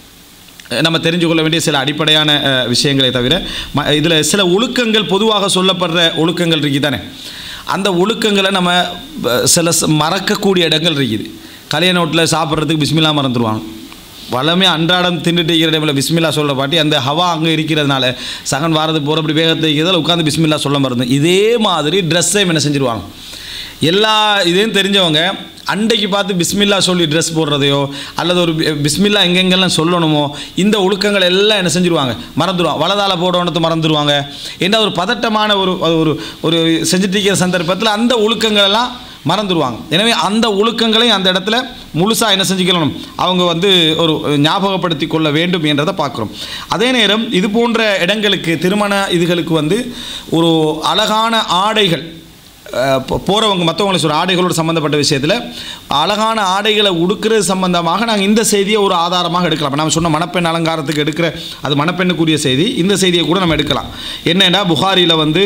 நம்ம தெரிஞ்சு கொள்ள வேண்டிய சில அடிப்படையான விஷயங்களை தவிர இதில் சில ஒழுக்கங்கள் பொதுவாக சொல்லப்படுற ஒழுக்கங்கள் இருக்குது தானே, அந்த ஒழுக்கங்களை நம்ம சில மறக்கக்கூடிய இடங்கள் இருக்குது. கல்யாண வீட்டில் சாப்பிட்றதுக்கு பிஸ்மில்லா மறந்துடுவாங்க. வளமே அன்றாடம் தின்னுட்டு இருக்கிற டைமில் பிஸ்மில்லா சொல்கிற பாட்டி அந்த ஹவா அங்கே இருக்கிறதுனால சகன் வாரது போகிற அப்படி வேகத்தை இருக்கிறதால் உட்காந்து பிஸ்மில்லா சொல்ல மறந்து. இதே மாதிரி ட்ரெஸ்ஸையும் என்ன செஞ்சுருவாங்க, எல்லா இதையும் தெரிஞ்சவங்க அண்டைக்கு பார்த்து பிஸ்மில்லா சொல்லி ட்ரெஸ் போடுறதையோ அல்லது ஒரு பிஸ்மில்லா எங்கெங்கெல்லாம் சொல்லணுமோ இந்த ஒழுக்கங்கள் எல்லாம் என்ன செஞ்சுருவாங்க, மறந்துடுவாங்க. வலதால் போடணுத்து மறந்துடுவாங்க. ஏன்னா ஒரு பதட்டமான ஒரு ஒரு ஒரு செஞ்சுட்டு இருக்கிற சந்தர்ப்பத்தில் அந்த ஒழுக்கங்கள் எல்லாம் மறந்துடுவாங்க. எனவே அந்த ஒழுக்கங்களையும் அந்த இடத்துல முழுசாக என்ன செஞ்சுக்கணும், அவங்க வந்து ஒரு ஞாபகப்படுத்தி கொள்ள வேண்டும் என்றதை பார்க்குறோம். அதே நேரம் இது போன்ற இடங்களுக்கு, திருமண இதுகளுக்கு வந்து ஒரு அழகான ஆடைகள் போகிறவங்க மற்றவங்களை சொல்கிற ஆடைகளோடு சம்மந்தப்பட்ட விஷயத்தில் அழகான ஆடைகளை உடுக்கிறது சம்பந்தமாக நாங்கள் இந்த செய்தியை ஒரு ஆதாரமாக எடுக்கலாம். நம்ம சொன்ன மணப்பெண் அலங்காரத்துக்கு எடுக்கிற அது மணப்பெண்ணுக்குரிய செய்தி, இந்த செய்தியை கூட நம்ம எடுக்கலாம். என்னென்னா புகாரியில் வந்து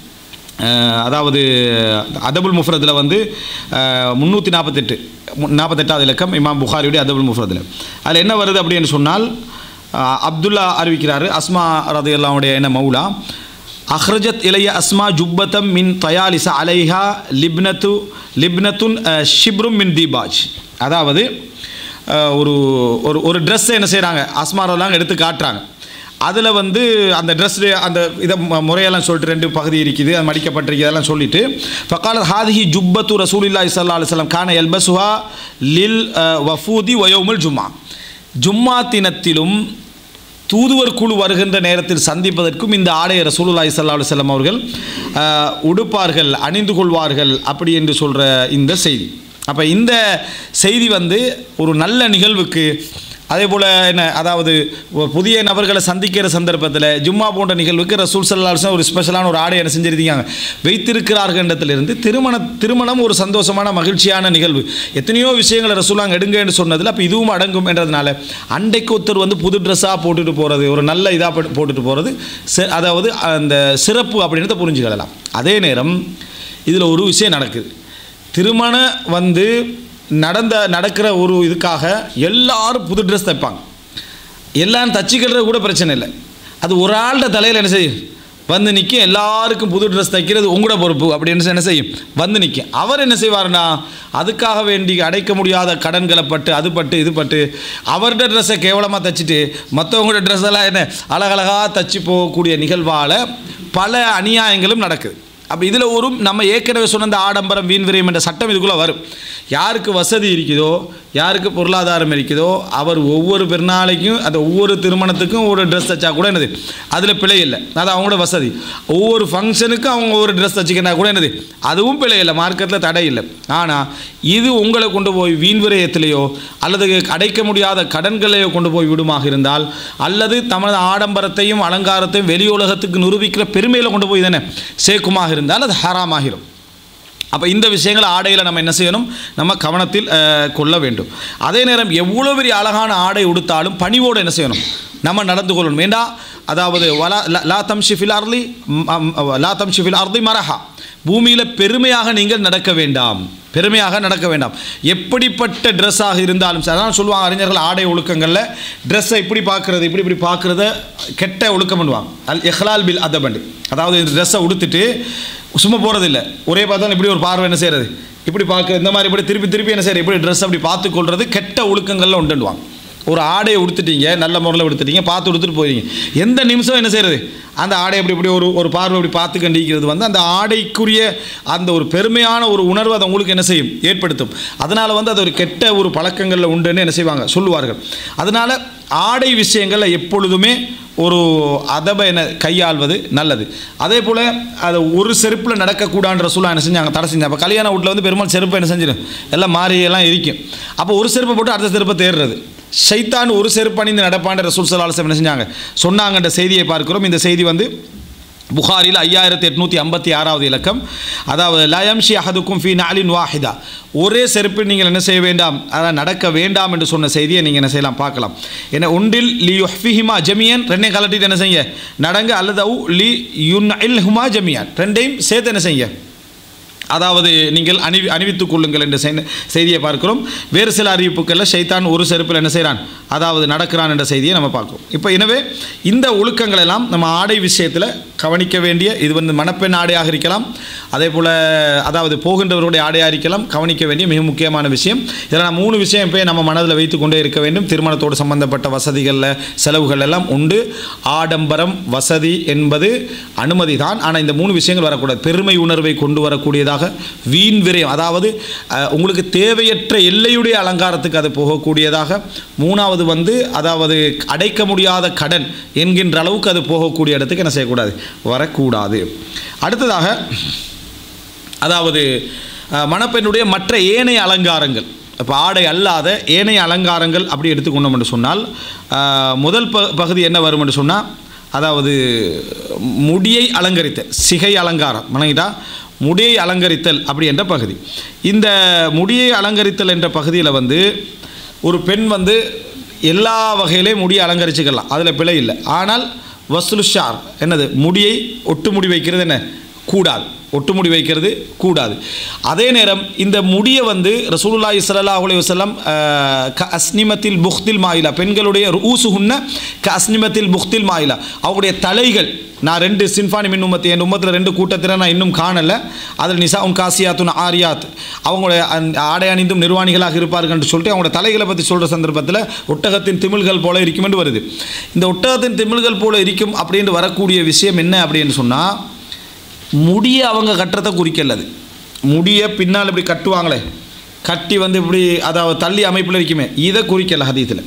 அதாவது அதபுல் முஃப்ரதில் வந்து முந்நூற்றி நாற்பத்தெட்டு நாற்பத்தெட்டாவது இலக்கம் இமாம் புகாரியுடைய அதபுல் முஃப்ரதில் அதில் என்ன வருது அப்படின்னு சொன்னால், அப்துல்லா அறிவிக்கிறாரு, அஸ்மா ரதியல்லாஹுடைய என்ன மௌலா, அஹ்ரஜத் இலைய அஸ்மா ஜுப்பத்தம் மின் தயாலிசா அலைஹா லிப்னத்து லிப்னத்துன் ஷிப்ரும் மின் தீபாஜ். அதாவது ஒரு ஒரு ஒரு ட்ரெஸ்ஸை என்ன செய்கிறாங்க, அஸ்மாரெல்லாம் எடுத்து காட்டுறாங்க. அதில் வந்து அந்த ட்ரெஸ் அந்த இதை முறையெல்லாம் சொல்லிட்டு ரெண்டு பகுதி இருக்குது, அது மடிக்கப்பட்டிருக்கு, அதெல்லாம் சொல்லிவிட்டு ஃபகாலத் ஹாதிஹி ஜுப்பத்து ரசூலில்லாஹி ஸல்லல்லாஹு அலைஹி வஸல்லம் கான யல்பஸுஹா லில் வஃபூதி வ யௌமுல் ஜும்ஆ. ஜும்மா தினத்திலும் தூதுவர் குழு வருகின்ற நேரத்தில் சந்திப்பதற்கும் இந்த ஆடைய ரசூலுல்லாஹி ஸல்லல்லாஹு அலைஹி வஸல்லம் அவர்கள் உடுப்பார்கள், அணிந்து கொள்வார்கள் அப்படி என்று சொல்கிற இந்த செய்தி. அப்போ இந்த செய்தி வந்து ஒரு நல்ல நிகழ்வுக்கு, அதே போல் என்ன அதாவது புதிய நபர்களை சந்திக்கிற சந்தர்ப்பத்தில் ஜும்மா போன்ற நிகழ்வுக்கு ரசூல் ஸல்லல்லாஹு அலைஹி வஸல்லம் ஒரு ஸ்பெஷலான ஒரு ஆடை என்ன செஞ்சிருக்காங்க, வைத்திருக்கிறார்களிடத்திலிருந்து திருமண திருமணம் ஒரு சந்தோஷமான மகிழ்ச்சியான நிகழ்வு. எத்தனையோ விஷயங்களை ரசூலாங்க எடுங்கன்னு சொன்னதில் அப்போ இதுவும் அடங்கும் என்றதுனால அண்டைக்கு ஒருத்தர் வந்து புது ட்ரெஸ்ஸாக போட்டுட்டு போகிறது, ஒரு நல்ல இதாக போட்டுட்டு போகிறது, அதாவது அந்த சிறப்பு அப்படின்றத புரிஞ்சுக்கலாம். அதே நேரம் இதில் ஒரு விஷயம் நடக்குது, திருமணம் வந்து நடந்த நடக்கிற ஒரு இதுக்காக எல்லாரும் புது ட்ரெஸ் தைப்பாங்க. எல்லாம் தச்சுக்கிறது கூட பிரச்சனை இல்லை, அது ஒரு ஆள்கிட்ட தலையில் என்ன செய்யும் வந்து நிற்கும். எல்லாருக்கும் புது ட்ரெஸ் தைக்கிறது உங்களோட பொறுப்பு அப்படின்னு என்ன செய்யும் வந்து நிற்கும். அவர் என்ன செய்வார்னா அதுக்காக வேண்டி அடைக்க முடியாத கடன்களை பட்டு அது பட்டு இது பட்டு அவர்கிட்ட ட்ரெஸ்ஸை கேவலமாக தைச்சிட்டு மற்றவங்களோட ட்ரெஸ் எல்லாம் என்ன அழகழகாக தச்சு போகக்கூடிய நிகழ்வால் பல அநியாயங்களும் நடக்குது. அப்போ இதில் ஒரு நம்ம ஏற்கனவே சொன்ன அந்த ஆடம்பரம் வீண் விரயம் என்ற சட்டம் இதுக்குள்ளே வரும். யாருக்கு வசதி இருக்குதோ, யாருக்கு பொருளாதாரம் இருக்குதோ, அவர் ஒவ்வொரு பெருநாளைக்கும் அந்த ஒவ்வொரு திருமணத்துக்கும் ஒரு ட்ரெஸ் தைச்சா கூட என்னது அதில் பிழை இல்லை, அது அவங்களோட வசதி. ஒவ்வொரு ஃபங்க்ஷனுக்கும் அவங்க ஒரு ட்ரெஸ் தைச்சிக்கினா கூட என்னது அதுவும் பிழை இல்லை, மார்க்கெட்டில் தடை இல்லை. ஆனால் இது உங்களை கொண்டு போய் வீண் விரயத்திலேயோ அல்லது அடைக்க முடியாத கடன்களையோ கொண்டு போய் விடுமாக இருந்தால், அல்லது தமது ஆடம்பரத்தையும் அலங்காரத்தையும் வெளி உலகத்துக்கு நிரூபிக்கிற பெருமையில் கொண்டு போய் தானே சேர்க்குமாக இருந்தால் அது ஹராமாகிடும். அப்போ இந்த விஷயங்களை ஆடையில் நம்ம என்ன செய்யணும், நம்ம கவனத்தில் கொள்ள வேண்டும். அதே நேரம் எவ்வளோ பெரிய அழகான ஆடை உடுத்தாலும் பணிவோடு என்ன செய்யணும், நம்ம நடந்து கொள்ளணும். வேண்டா அதாவது வலா லா தம்ஷிஃபில் அர்லி லா தம்ஷிஃபில் அர்லி மரஹா, பூமியில் பெருமையாக நீங்கள் நடக்க வேண்டாம். பெருமையாக நடக்க வேண்டாம். எப்படிப்பட்ட ட்ரெஸ்ஸாக இருந்தாலும் சரி, அதான் சொல்லுவாங்க அறிஞர்கள் ஆடை ஒழுக்கங்களில் ட்ரெஸ்ஸை இப்படி பார்க்குறது இப்படி இப்படி பார்க்குறத கெட்ட ஒழுக்கம் பண்ணுவாங்க. அல் இஹ்லால் பில் அதபண்டு, அதாவது இந்த ட்ரெஸ்ஸை உடுத்துட்டு சும்மா போகிறதில்லை, ஒரே பார்த்தாலும் இப்படி ஒரு பார்வை என்ன செய்கிறது, இப்படி பார்க்குறது, இந்த மாதிரி இப்படி திருப்பி திருப்பி என்ன செய்யறது, இப்படி ட்ரெஸ் அப்படி பார்த்து கொள்வது கெட்ட ஒழுக்கங்களில் உண்டுவாங்க. ஒரு ஆடையை உடுத்துட்டீங்க, நல்ல முறையில் உடுத்துட்டீங்க, பார்த்து உடுத்துட்டு போகிறீங்க, எந்த நிமிஷம் என்ன செய்கிறது, அந்த ஆடை இப்படி இப்படி ஒரு ஒரு பார்வை இப்படி பார்த்து கண்டிக்கிறது வந்து அந்த ஆடைக்குரிய அந்த ஒரு பெருமையான ஒரு உணர்வு அதை உங்களுக்கு என்ன செய்யும், ஏற்படுத்தும். அதனால் வந்து அது ஒரு கெட்ட ஒரு பழக்கங்களில் உண்டுன்னு என்ன செய்வாங்க, சொல்லுவார்கள். அதனால் ஆடை விஷயங்களில் எப்பொழுதுமே ஒரு அதபை என்ன கையாள்வது நல்லது. அதே போல் அதை ஒரு செருப்பில் நடக்கக்கூடாதுன்ற சூழல் என்ன செஞ்சாங்க, தடை செஞ்சாங்க. அப்போ கல்யாண வீட்டில் வந்து பெருமாள் செருப்பை என்ன செஞ்சிடும், எல்லாம் மாறி எல்லாம் இருக்கும். அப்போ ஒரு செருப்பை போட்டு அடுத்த செருப்பை தேடுறது, ஷைத்தான் ஒரு செருப்பு அணிந்து நடப்பான்ற ரசூல் ஸல்லல்லாஹு அலைஹி வஸல்லம் என்ன செஞ்சாங்க சொன்னாங்கன்ற செய்தியை பார்க்கிறோம். இந்த செய்தி வந்து புகாரில் ஐயாயிரத்தி எட்நூற்றி ஐம்பத்தி ஆறாவது இலக்கம். அதாவது லா யம்ஷி அஹதுக்கும் ஃபீ நஅலின் வாஹிதா, ஒரே செருப்பில் நீங்கள் என்ன செய்ய வேண்டாம், அதான் நடக்க வேண்டாம் என்று சொன்ன செய்தியை நீங்கள் என்ன செய்யலாம் பார்க்கலாம். ஏன்னா ஒன்றில் லி யுஹ்ஃபிஹிமா ஜமியன், ரெண்டையும் கலட்டிட்டு என்ன செய்ய நடங்க, அல்லது லி யுன்இல்ஹுமா ஜமியான், ரெண்டையும் சேர்த்து என்ன செய்ய, அதாவது நீங்கள் அணிவி அணிவித்துக் கொள்ளுங்கள் என்ற செய்தியை பார்க்கிறோம். வேறு சில அறிவிப்புகளில் ஷைத்தான் ஒரு செருப்பில் என்ன செய்கிறான், அதாவது நடக்கிறான் என்ற செய்தியை நம்ம பார்க்கிறோம். இப்போ எனவே இந்த ஒழுக்கங்கள் எல்லாம் நம்ம ஆடை விஷயத்தில் கவனிக்க வேண்டிய, இது வந்து மணப்பெண் ஆடையாக இருக்கலாம், அதே போல் அதாவது போகின்றவருடைய ஆடையாக இருக்கலாம், கவனிக்க வேண்டிய மிக முக்கியமான விஷயம். இதில் நான் மூணு விஷயம் இப்போ நம்ம மனதில் வைத்து கொண்டே இருக்க வேண்டும். திருமணத்தோடு சம்பந்தப்பட்ட வசதிகளில் செலவுகள் எல்லாம் உண்டு. ஆடம்பரம் வசதி என்பது அனுமதி தான், ஆனால் இந்த மூணு விஷயங்கள் வரக்கூடாது. பெருமை உணர்வை கொண்டு வரக்கூடியதாக, வீண் விரயம், அதாவது உங்களுக்கு தேவையற்ற எல்லையுடைய அலங்காரத்துக்கு அது போகக்கூடியதாக. மூணாவது வந்து அதாவது அடைக்க முடியாத கடன் என்கின்ற அளவுக்கு அது போகக்கூடிய இடத்துக்கு என்ன செய்யக்கூடாது, வரக்கூடாது. அடுத்ததாக அதாவது மணப்பெண்ணுடைய மற்ற ஏனைய அலங்காரங்கள், இப்போ ஆடை அல்லாத ஏனைய அலங்காரங்கள் அப்படி எடுத்துக்கொண்டோம் என்று சொன்னால் முதல் ப பகுதி என்ன வரும் என்று சொன்னால், அதாவது முடியை அலங்கரித்த சிகை அலங்காரம், மனைவிதா முடியை அலங்கரித்தல் அப்படி என்ற பகுதி. இந்த முடியை அலங்கரித்தல் என்ற பகுதியில் வந்து ஒரு பெண் வந்து எல்லா வகையிலையும் முடியை அலங்கரிச்சுக்கலாம், அதில் பிழை இல்லை. ஆனால் வஸ்லுஷார் என்னது, முடியை ஒட்டு முடி வைக்கிறது என்ன கூடாது, ஒட்டு முடி வைக்கிறது கூடாது. அதே நேரம் இந்த முடியை வந்து ரசூலுல்லாஹி ஸல்லல்லாஹு அலைஹி வஸல்லம் க அஸ்னிமத்தில் புக்தில் மாயிலா, பெண்களுடைய ரூசுஹுன்ன க அஸ்னிமத்தில் புக்தில் மாயிலா, அவருடைய தலைகள், நான் ரெண்டு சின்ஃபானி மின் உம்மத்தி என் உம்மத்தில் ரெண்டு கூட்டத்தில் நான் இன்னும் காணலை, அதில் நிசா உன் காசியாத்துன் ஆரியாத், அவங்களுடைய ஆடை அணிந்தும் நிர்வாணிகளாக இருப்பார்கள் என்று சொல்லிட்டு அவங்களோட தலைகளை பற்றி சொல்கிற சந்தர்ப்பத்தில் ஒட்டகத்தின் திமிழ்கள் போல இருக்கும் என்று வருது. இந்த ஒட்டகத்தின் திமிழ்கள் போல இருக்கும் அப்படின்னு வரக்கூடிய விஷயம் என்ன அப்படின்னு சொன்னால், முடியை அவங்க கட்டுறதை குறிக்கல்லது. முடியை பின்னால் இப்படி கட்டுவாங்களே, கட்டி வந்து இப்படி அதாவது தள்ளி அமைப்பில் இருக்குமே, இதை குறிக்கல ஹதீஸில்.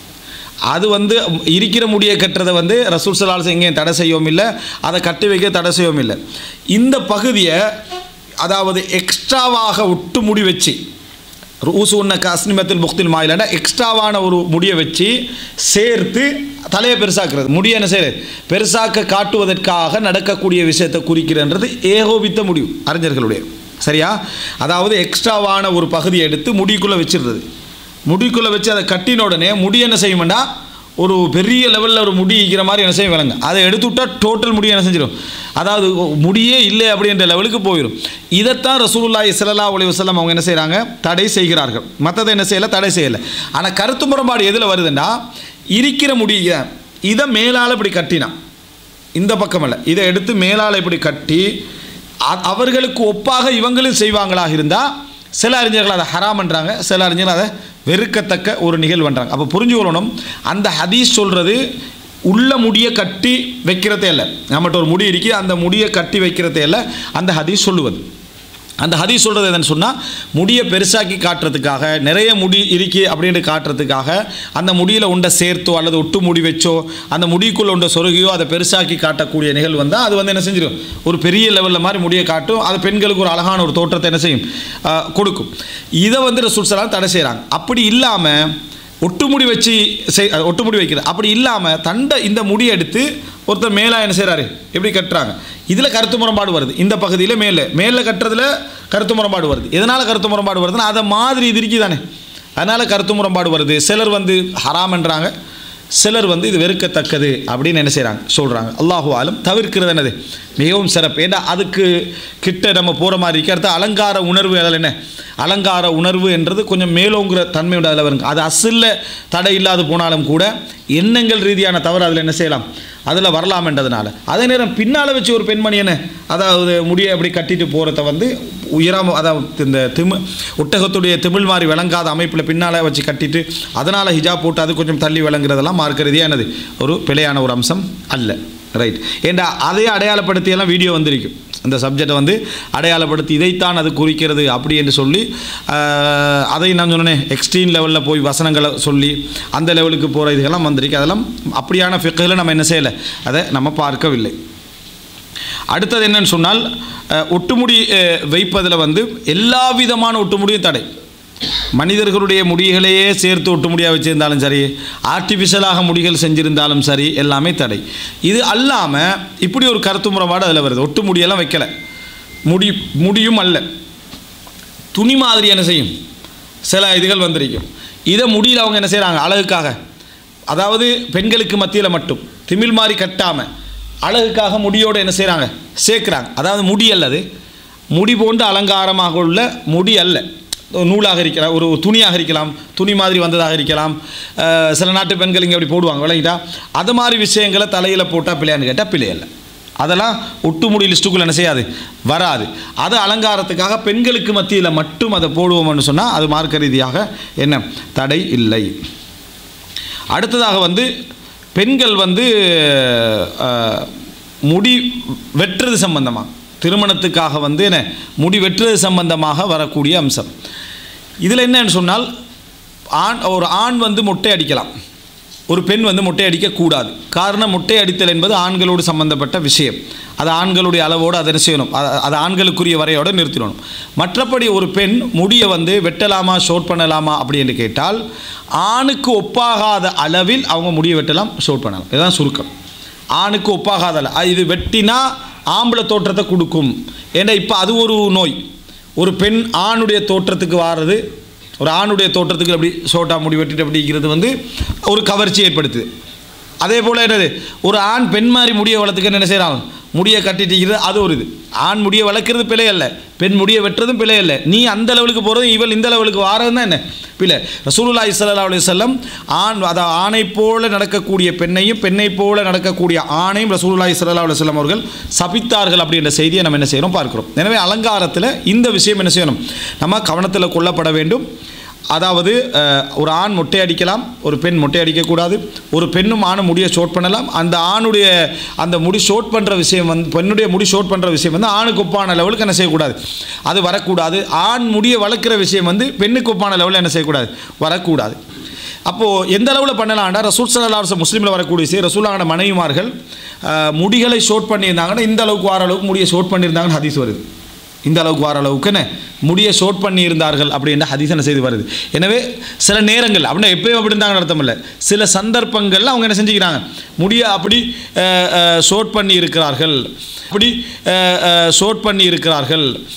அது வந்து இருக்கிற முடியை கட்டுறதை வந்து ரசூல் ஸல்லல்லாஹு அலைஹி வஸல்லம் எங்கேயும் தடை செய்யவும் இல்லை, அதை கட்டி வைக்க தடை செய்யவும் இல்லை. இந்த பகுதியை அதாவது எக்ஸ்ட்ராவாக ஒட்டு முடி வச்சு, ரூசு உன்ன காஸ்னிமத்தில் புக்தில் மாயிலான எக்ஸ்ட்ராவான ஒரு முடியை வச்சு சேர்த்து தலையை பெருசாக்குறது, முடியை என்ன செய்யுது பெருசாக்க காட்டுவதற்காக நடக்கக்கூடிய விஷயத்தை குறிக்கிறன்றது ஏகோபித்த முடிவு அறிஞர்களுடைய, சரியா? அதாவது எக்ஸ்ட்ராவான ஒரு பகுதியை எடுத்து முடிக்குள்ளே வச்சிடுறது, முடிக்குள்ளே வச்சு அதை கட்டின உடனே முடி என்ன செய்யும்னா ஒரு பெரிய லெவலில் ஒரு முடி இருக்கிற மாதிரி என்ன செய்யும் விளங்க, அதை எடுத்து விட்டால் டோட்டல் முடி என்ன செஞ்சிடும், அதாவது முடியே இல்லை அப்படின்ற லெவலுக்கு போயிடும். இதைத்தான் ரசூலுல்லாஹி ஸல்லல்லாஹு அலைஹி வஸல்லம் அவங்க என்ன செய்கிறாங்க, தடை செய்கிறார்கள். மற்றதை என்ன செய்யலை, தடை செய்யலை. ஆனால் கருத்து முரண்பாடு எதில் வருதுன்னா, இருக்கிற முடிய இதை மேலால் இப்படி கட்டினான், இந்த பக்கம் இல்லை, இதை எடுத்து மேலால் இப்படி கட்டி அவர்களுக்கு ஒப்பாக இவங்களும் செய்வாங்களாக இருந்தால் சில அறிஞர்கள் அதை ஹராம்ன்றாங்க, சில அறிஞர்கள் அதை வெறுக்கத்தக்க ஒரு நிகழ்வுன்றாங்க. அப்போ புரிஞ்சுக்கொள்ளணும், அந்த ஹதீஸ் சொல்கிறது உள்ள முடியை கட்டி வைக்கிறதே இல்லை, நம்மகிட்ட ஒரு முடி இருக்குது அந்த முடியை கட்டி வைக்கிறதே இல்லை அந்த ஹதீஸ் சொல்லுவது. அந்த ஹதீஸ் சொல்கிறது என்னன்னு சொன்னால், முடியை பெருசாக்கி காட்டுறதுக்காக, நிறைய முடி இருக்கு அப்படின்ட்டு காட்டுறதுக்காக அந்த முடியில் உண்டை சேர்த்தோ அல்லது ஒட்டு முடி வச்சோ அந்த முடிக்குள்ளே உண்ட சொருகியோ அதை பெருசாக்கி காட்டக்கூடிய நிகழ்வு வந்தால் அது வந்து என்ன செஞ்சிடும், ஒரு பெரிய லெவலில் மாதிரி முடியை காட்டும், அது பெண்களுக்கு ஒரு அழகான ஒரு தோற்றத்தை என்ன செய்யும் கொடுக்கும். இதை வந்து ரசூல் ஸல்லல்லாஹு அலைஹி வஸல்லம் தடை செய்கிறாங்க. அப்படி இல்லாமல் ஒட்டுமுடி வச்சு செய் ஒட்டுமுடி வைக்கிறது அப்படி இல்லாமல் தண்டை இந்த முடி எடுத்து ஒருத்தர் மேலாக என்ன செய்கிறாரு எப்படி கட்டுறாங்க, இதில் கருத்து முரண்பாடு வருது. இந்த பகுதியில் மேலே மேலே கட்டுறதுல கருத்து முரண்பாடு வருது. எதனால் கருத்து முரண்பாடு வருதுன்னா அதை மாதிரி இது இருக்கு தானே, அதனால் கருத்து முரண்பாடு வருது. சிலர் வந்து ஹராம்ன்றாங்க, சிலர் வந்து இது வெறுக்கத்தக்கது அப்படின்னு என்ன செய்கிறாங்க சொல்கிறாங்க. அல்லாஹு ஆலம் தவிர்க்கிறது என்னது மிகவும் சிறப்பு. ஏன்னா அதுக்கு கிட்ட நம்ம போகிற மாதிரி இருக்கிறது அலங்கார உணர்வு. அதில் என்ன அலங்கார உணர்வு என்றது கொஞ்சம் மேலோங்கிற தன்மையோட அதில் வருங்க. அது அசில்ல தடை இல்லாது போனாலும் கூட எண்ணங்கள் ரீதியான தவறு அதில் என்ன செய்யலாம், அதில் வரலாம் என்றதுனால. அதே நேரம் பின்னால் வச்சு ஒரு பெண்மணி என்ன அதாவது முடியை அப்படி கட்டிட்டு போகிறத வந்து உயராம அதாவது இந்த திமு ஒட்டகத்துடைய திமிழ் மாதிரி விளங்காத அமைப்பில் பின்னால் வச்சு கட்டிட்டு அதனால் ஹிஜாப் போட்டு அது கொஞ்சம் தள்ளி விளங்குறதெல்லாம் மார்க்க ரீதியானது ஒரு பிழையான ஒரு அம்சம் அல்ல. ரைட். ஏண்டா அதையே அடையாளப்படுத்தியெல்லாம் வீடியோ வந்திருக்கும். அந்த சப்ஜெக்டை வந்து அடையாளப்படுத்தி இதைத்தான் அது குறிக்கிறது அப்படி என்று சொல்லி அதை நான் சொன்னேன் எக்ஸ்ட்ரீம் லெவலில் போய் வசனங்களை சொல்லி அந்த லெவலுக்கு போகிற இதுகெல்லாம் வந்திருக்கு. அதெல்லாம் அப்படியான ஃபிக்ஹில் நம்ம என்ன செய்யலை, அதை நம்ம பார்க்கவில்லை. அடுத்தது என்னன்னு சொன்னால் ஒட்டுமுடி வைப்பதில் வந்து எல்லா விதமான ஒட்டுமுடியும் தடை. மனிதர்களுடைய முடிகளையே சேர்த்து ஒட்டுமுடியாக வச்சுருந்தாலும் சரி, ஆர்டிஃபிஷியலாக முடிகள் செஞ்சுருந்தாலும் சரி, எல்லாமே தடை. இது அல்லாமல் இப்படி ஒரு கருத்து முறைப்பாடு அதில் வருது. ஒட்டு முடியெல்லாம் வைக்கலை, முடி முடியும் அல்ல, துணி மாதிரி என்ன செய்யும் சில இதுகள் வந்திருக்கும். இதை முடியில் அவங்க என்ன செய்கிறாங்க அழகுக்காக, அதாவது பெண்களுக்கு மத்தியில் மட்டும் திமிழ் மாதிரி கட்டாமல் அழகுக்காக முடியோடு என்ன செய்கிறாங்க சேர்க்குறாங்க. அதாவது முடி அல்லது முடி போன்று அலங்காரமாக உள்ள முடி அல்ல, நூலாக இருக்கலாம், ஒரு துணியாக இருக்கலாம், துணி மாதிரி வந்ததாக இருக்கலாம். சில நாட்டு பெண்கள் இங்கே அப்படி போடுவாங்க விளங்கிட்டா. அது மாதிரி விஷயங்களை தலையில் போட்டால் பிள்ளையான்னு கேட்டால் பிள்ளை இல்லை. அதெல்லாம் ஒட்டுமுடி லிஸ்ட்டுக்குள்ளே என்ன செய்யாது வராது. அது அலங்காரத்துக்காக பெண்களுக்கு மத்தியில் மட்டும் அதை போடுவோம்னு சொன்னால் அது மார்க்க ரீதியாக என்ன தடை இல்லை. அடுத்ததாக வந்து பெண்கள் வந்து முடி வெட்டுறது சம்பந்தமாக திருமணத்துக்காக வந்து என்ன முடி வெட்டுறது சம்பந்தமாக வரக்கூடிய அம்சம். இதில் என்னன்னு சொன்னால் ஆண் ஒரு ஆண் வந்து மொட்டை அடிக்கலாம், ஒரு பெண் வந்து மொட்டை அடிக்கக்கூடாது. காரணம் மொட்டை அடித்தல் என்பது ஆண்களோடு சம்பந்தப்பட்ட விஷயம். அது ஆண்களுடைய அளவோடு அதை செய்யணும், அது ஆண்களுக்குரிய வரையோடு நிறுத்திடணும். மற்றபடி ஒரு பெண் முடியை வந்து வெட்டலாமா ஷோட் பண்ணலாமா அப்படின்னு கேட்டால் ஆணுக்கு ஒப்பாகாத அளவில் அவங்க முடியை வெட்டலாம் ஷோட் பண்ணலாம். இதுதான் சுருக்கம். ஆணுக்கு ஒப்பாகாத அளவு இது வெட்டினா ஆம்பளை தோற்றத்தை கொடுக்கும். ஏன்னா இப்போ அது ஒரு நோய். ஒரு பெண் ஆணுடைய தோற்றத்துக்கு வாரது, ஒரு ஆணுடைய தோற்றத்துக்கு அப்படி ஷோட்டா முடி வெட்டிட்டு அப்படிங்கிறது வந்து ஒரு கவர்ச்சி ஏற்படுத்துது. அதே போல் என்னது ஒரு ஆண் பெண் மாதிரி முடியை வளர்த்துக்க என்ன செய்கிறாங்க முடியை கட்டிட்டு அது ஒரு இது. ஆண் முடியை வளர்க்குறது பிழை அல்ல, பெண் முடியை வெட்டுறதும் பிழை இல்லை. நீ அந்த லெவலுக்கு போகிறதும் இவள் இந்த லெவலுக்கு வாரது தான் என்ன பிள்ளை. ரசூலுல்லாஹி ஸல்லல்லாஹு அலைஹி வஸல்லம் ஆண் அதை ஆணை போல நடக்கக்கூடிய பெண்ணையும் பெண்ணை போல நடக்கக்கூடிய ஆணையும் ரசூலுல்லாஹி ஸல்லல்லாஹு அலைஹி வஸல்லம் அவர்கள் சபித்தார்கள் அப்படின்ற செய்தியை நம்ம என்ன செய்கிறோம் பார்க்குறோம். எனவே அலங்காரத்தில் இந்த விஷயம் என்ன செய்யணும் நம்ம கவனத்தில் கொள்ளப்பட வேண்டும். அதாவது ஒரு ஆண் மொட்டை அடிக்கலாம், ஒரு பெண் மொட்டை அடிக்கக்கூடாது. ஒரு பெண்ணும் ஆணும் முடியை ஷோட் பண்ணலாம். அந்த ஆணுடைய அந்த முடி ஷோட் பண்ணுற விஷயம் வந்து பெண்ணுடைய முடி ஷோட் பண்ணுற விஷயம் வந்து ஆணுக்கு ஒப்பான லெவலுக்கு என்ன செய்யக்கூடாது, அது வரக்கூடாது. ஆண் முடியை வளர்க்குற விஷயம் வந்து பெண்ணுக்கு ஒப்பான லெவலில் என்ன செய்யக்கூடாது, வரக்கூடாது. அப்போது எந்த அளவில் பண்ணலாம்டா ரசூல் ஸல்லல்லாஹு அலைஹி வஸல்லம் முஸ்லீமில் வரக்கூடிய விஷயம், ரசூலுல்லாஹோட மனைவிமார்கள் முடிகளை ஷோட் பண்ணியிருந்தாங்கன்னா இந்த அளவுக்கு வார அளவுக்கு முடியை ஷோட் பண்ணியிருந்தாங்கன்னு ஹதீஸ் வருது. இந்த அளவுக்கு வார அளவுக்குன்னு முடியை ஷோட் பண்ணி இருந்தார்கள் அப்படின்ற ஹதீஸ் என்ன செய்து வருது. எனவே சில நேரங்கள் அப்படின்னா எப்பயும் அப்படி இருந்தாங்கன்னு அர்த்தம் இல்லை, சில சந்தர்ப்பங்களில் அவங்க என்ன செஞ்சுக்கிறாங்க முடியை அப்படி ஷோட் பண்ணி இருக்கிறார்கள், அப்படி ஷோட் பண்ணி இருக்கிறார்கள்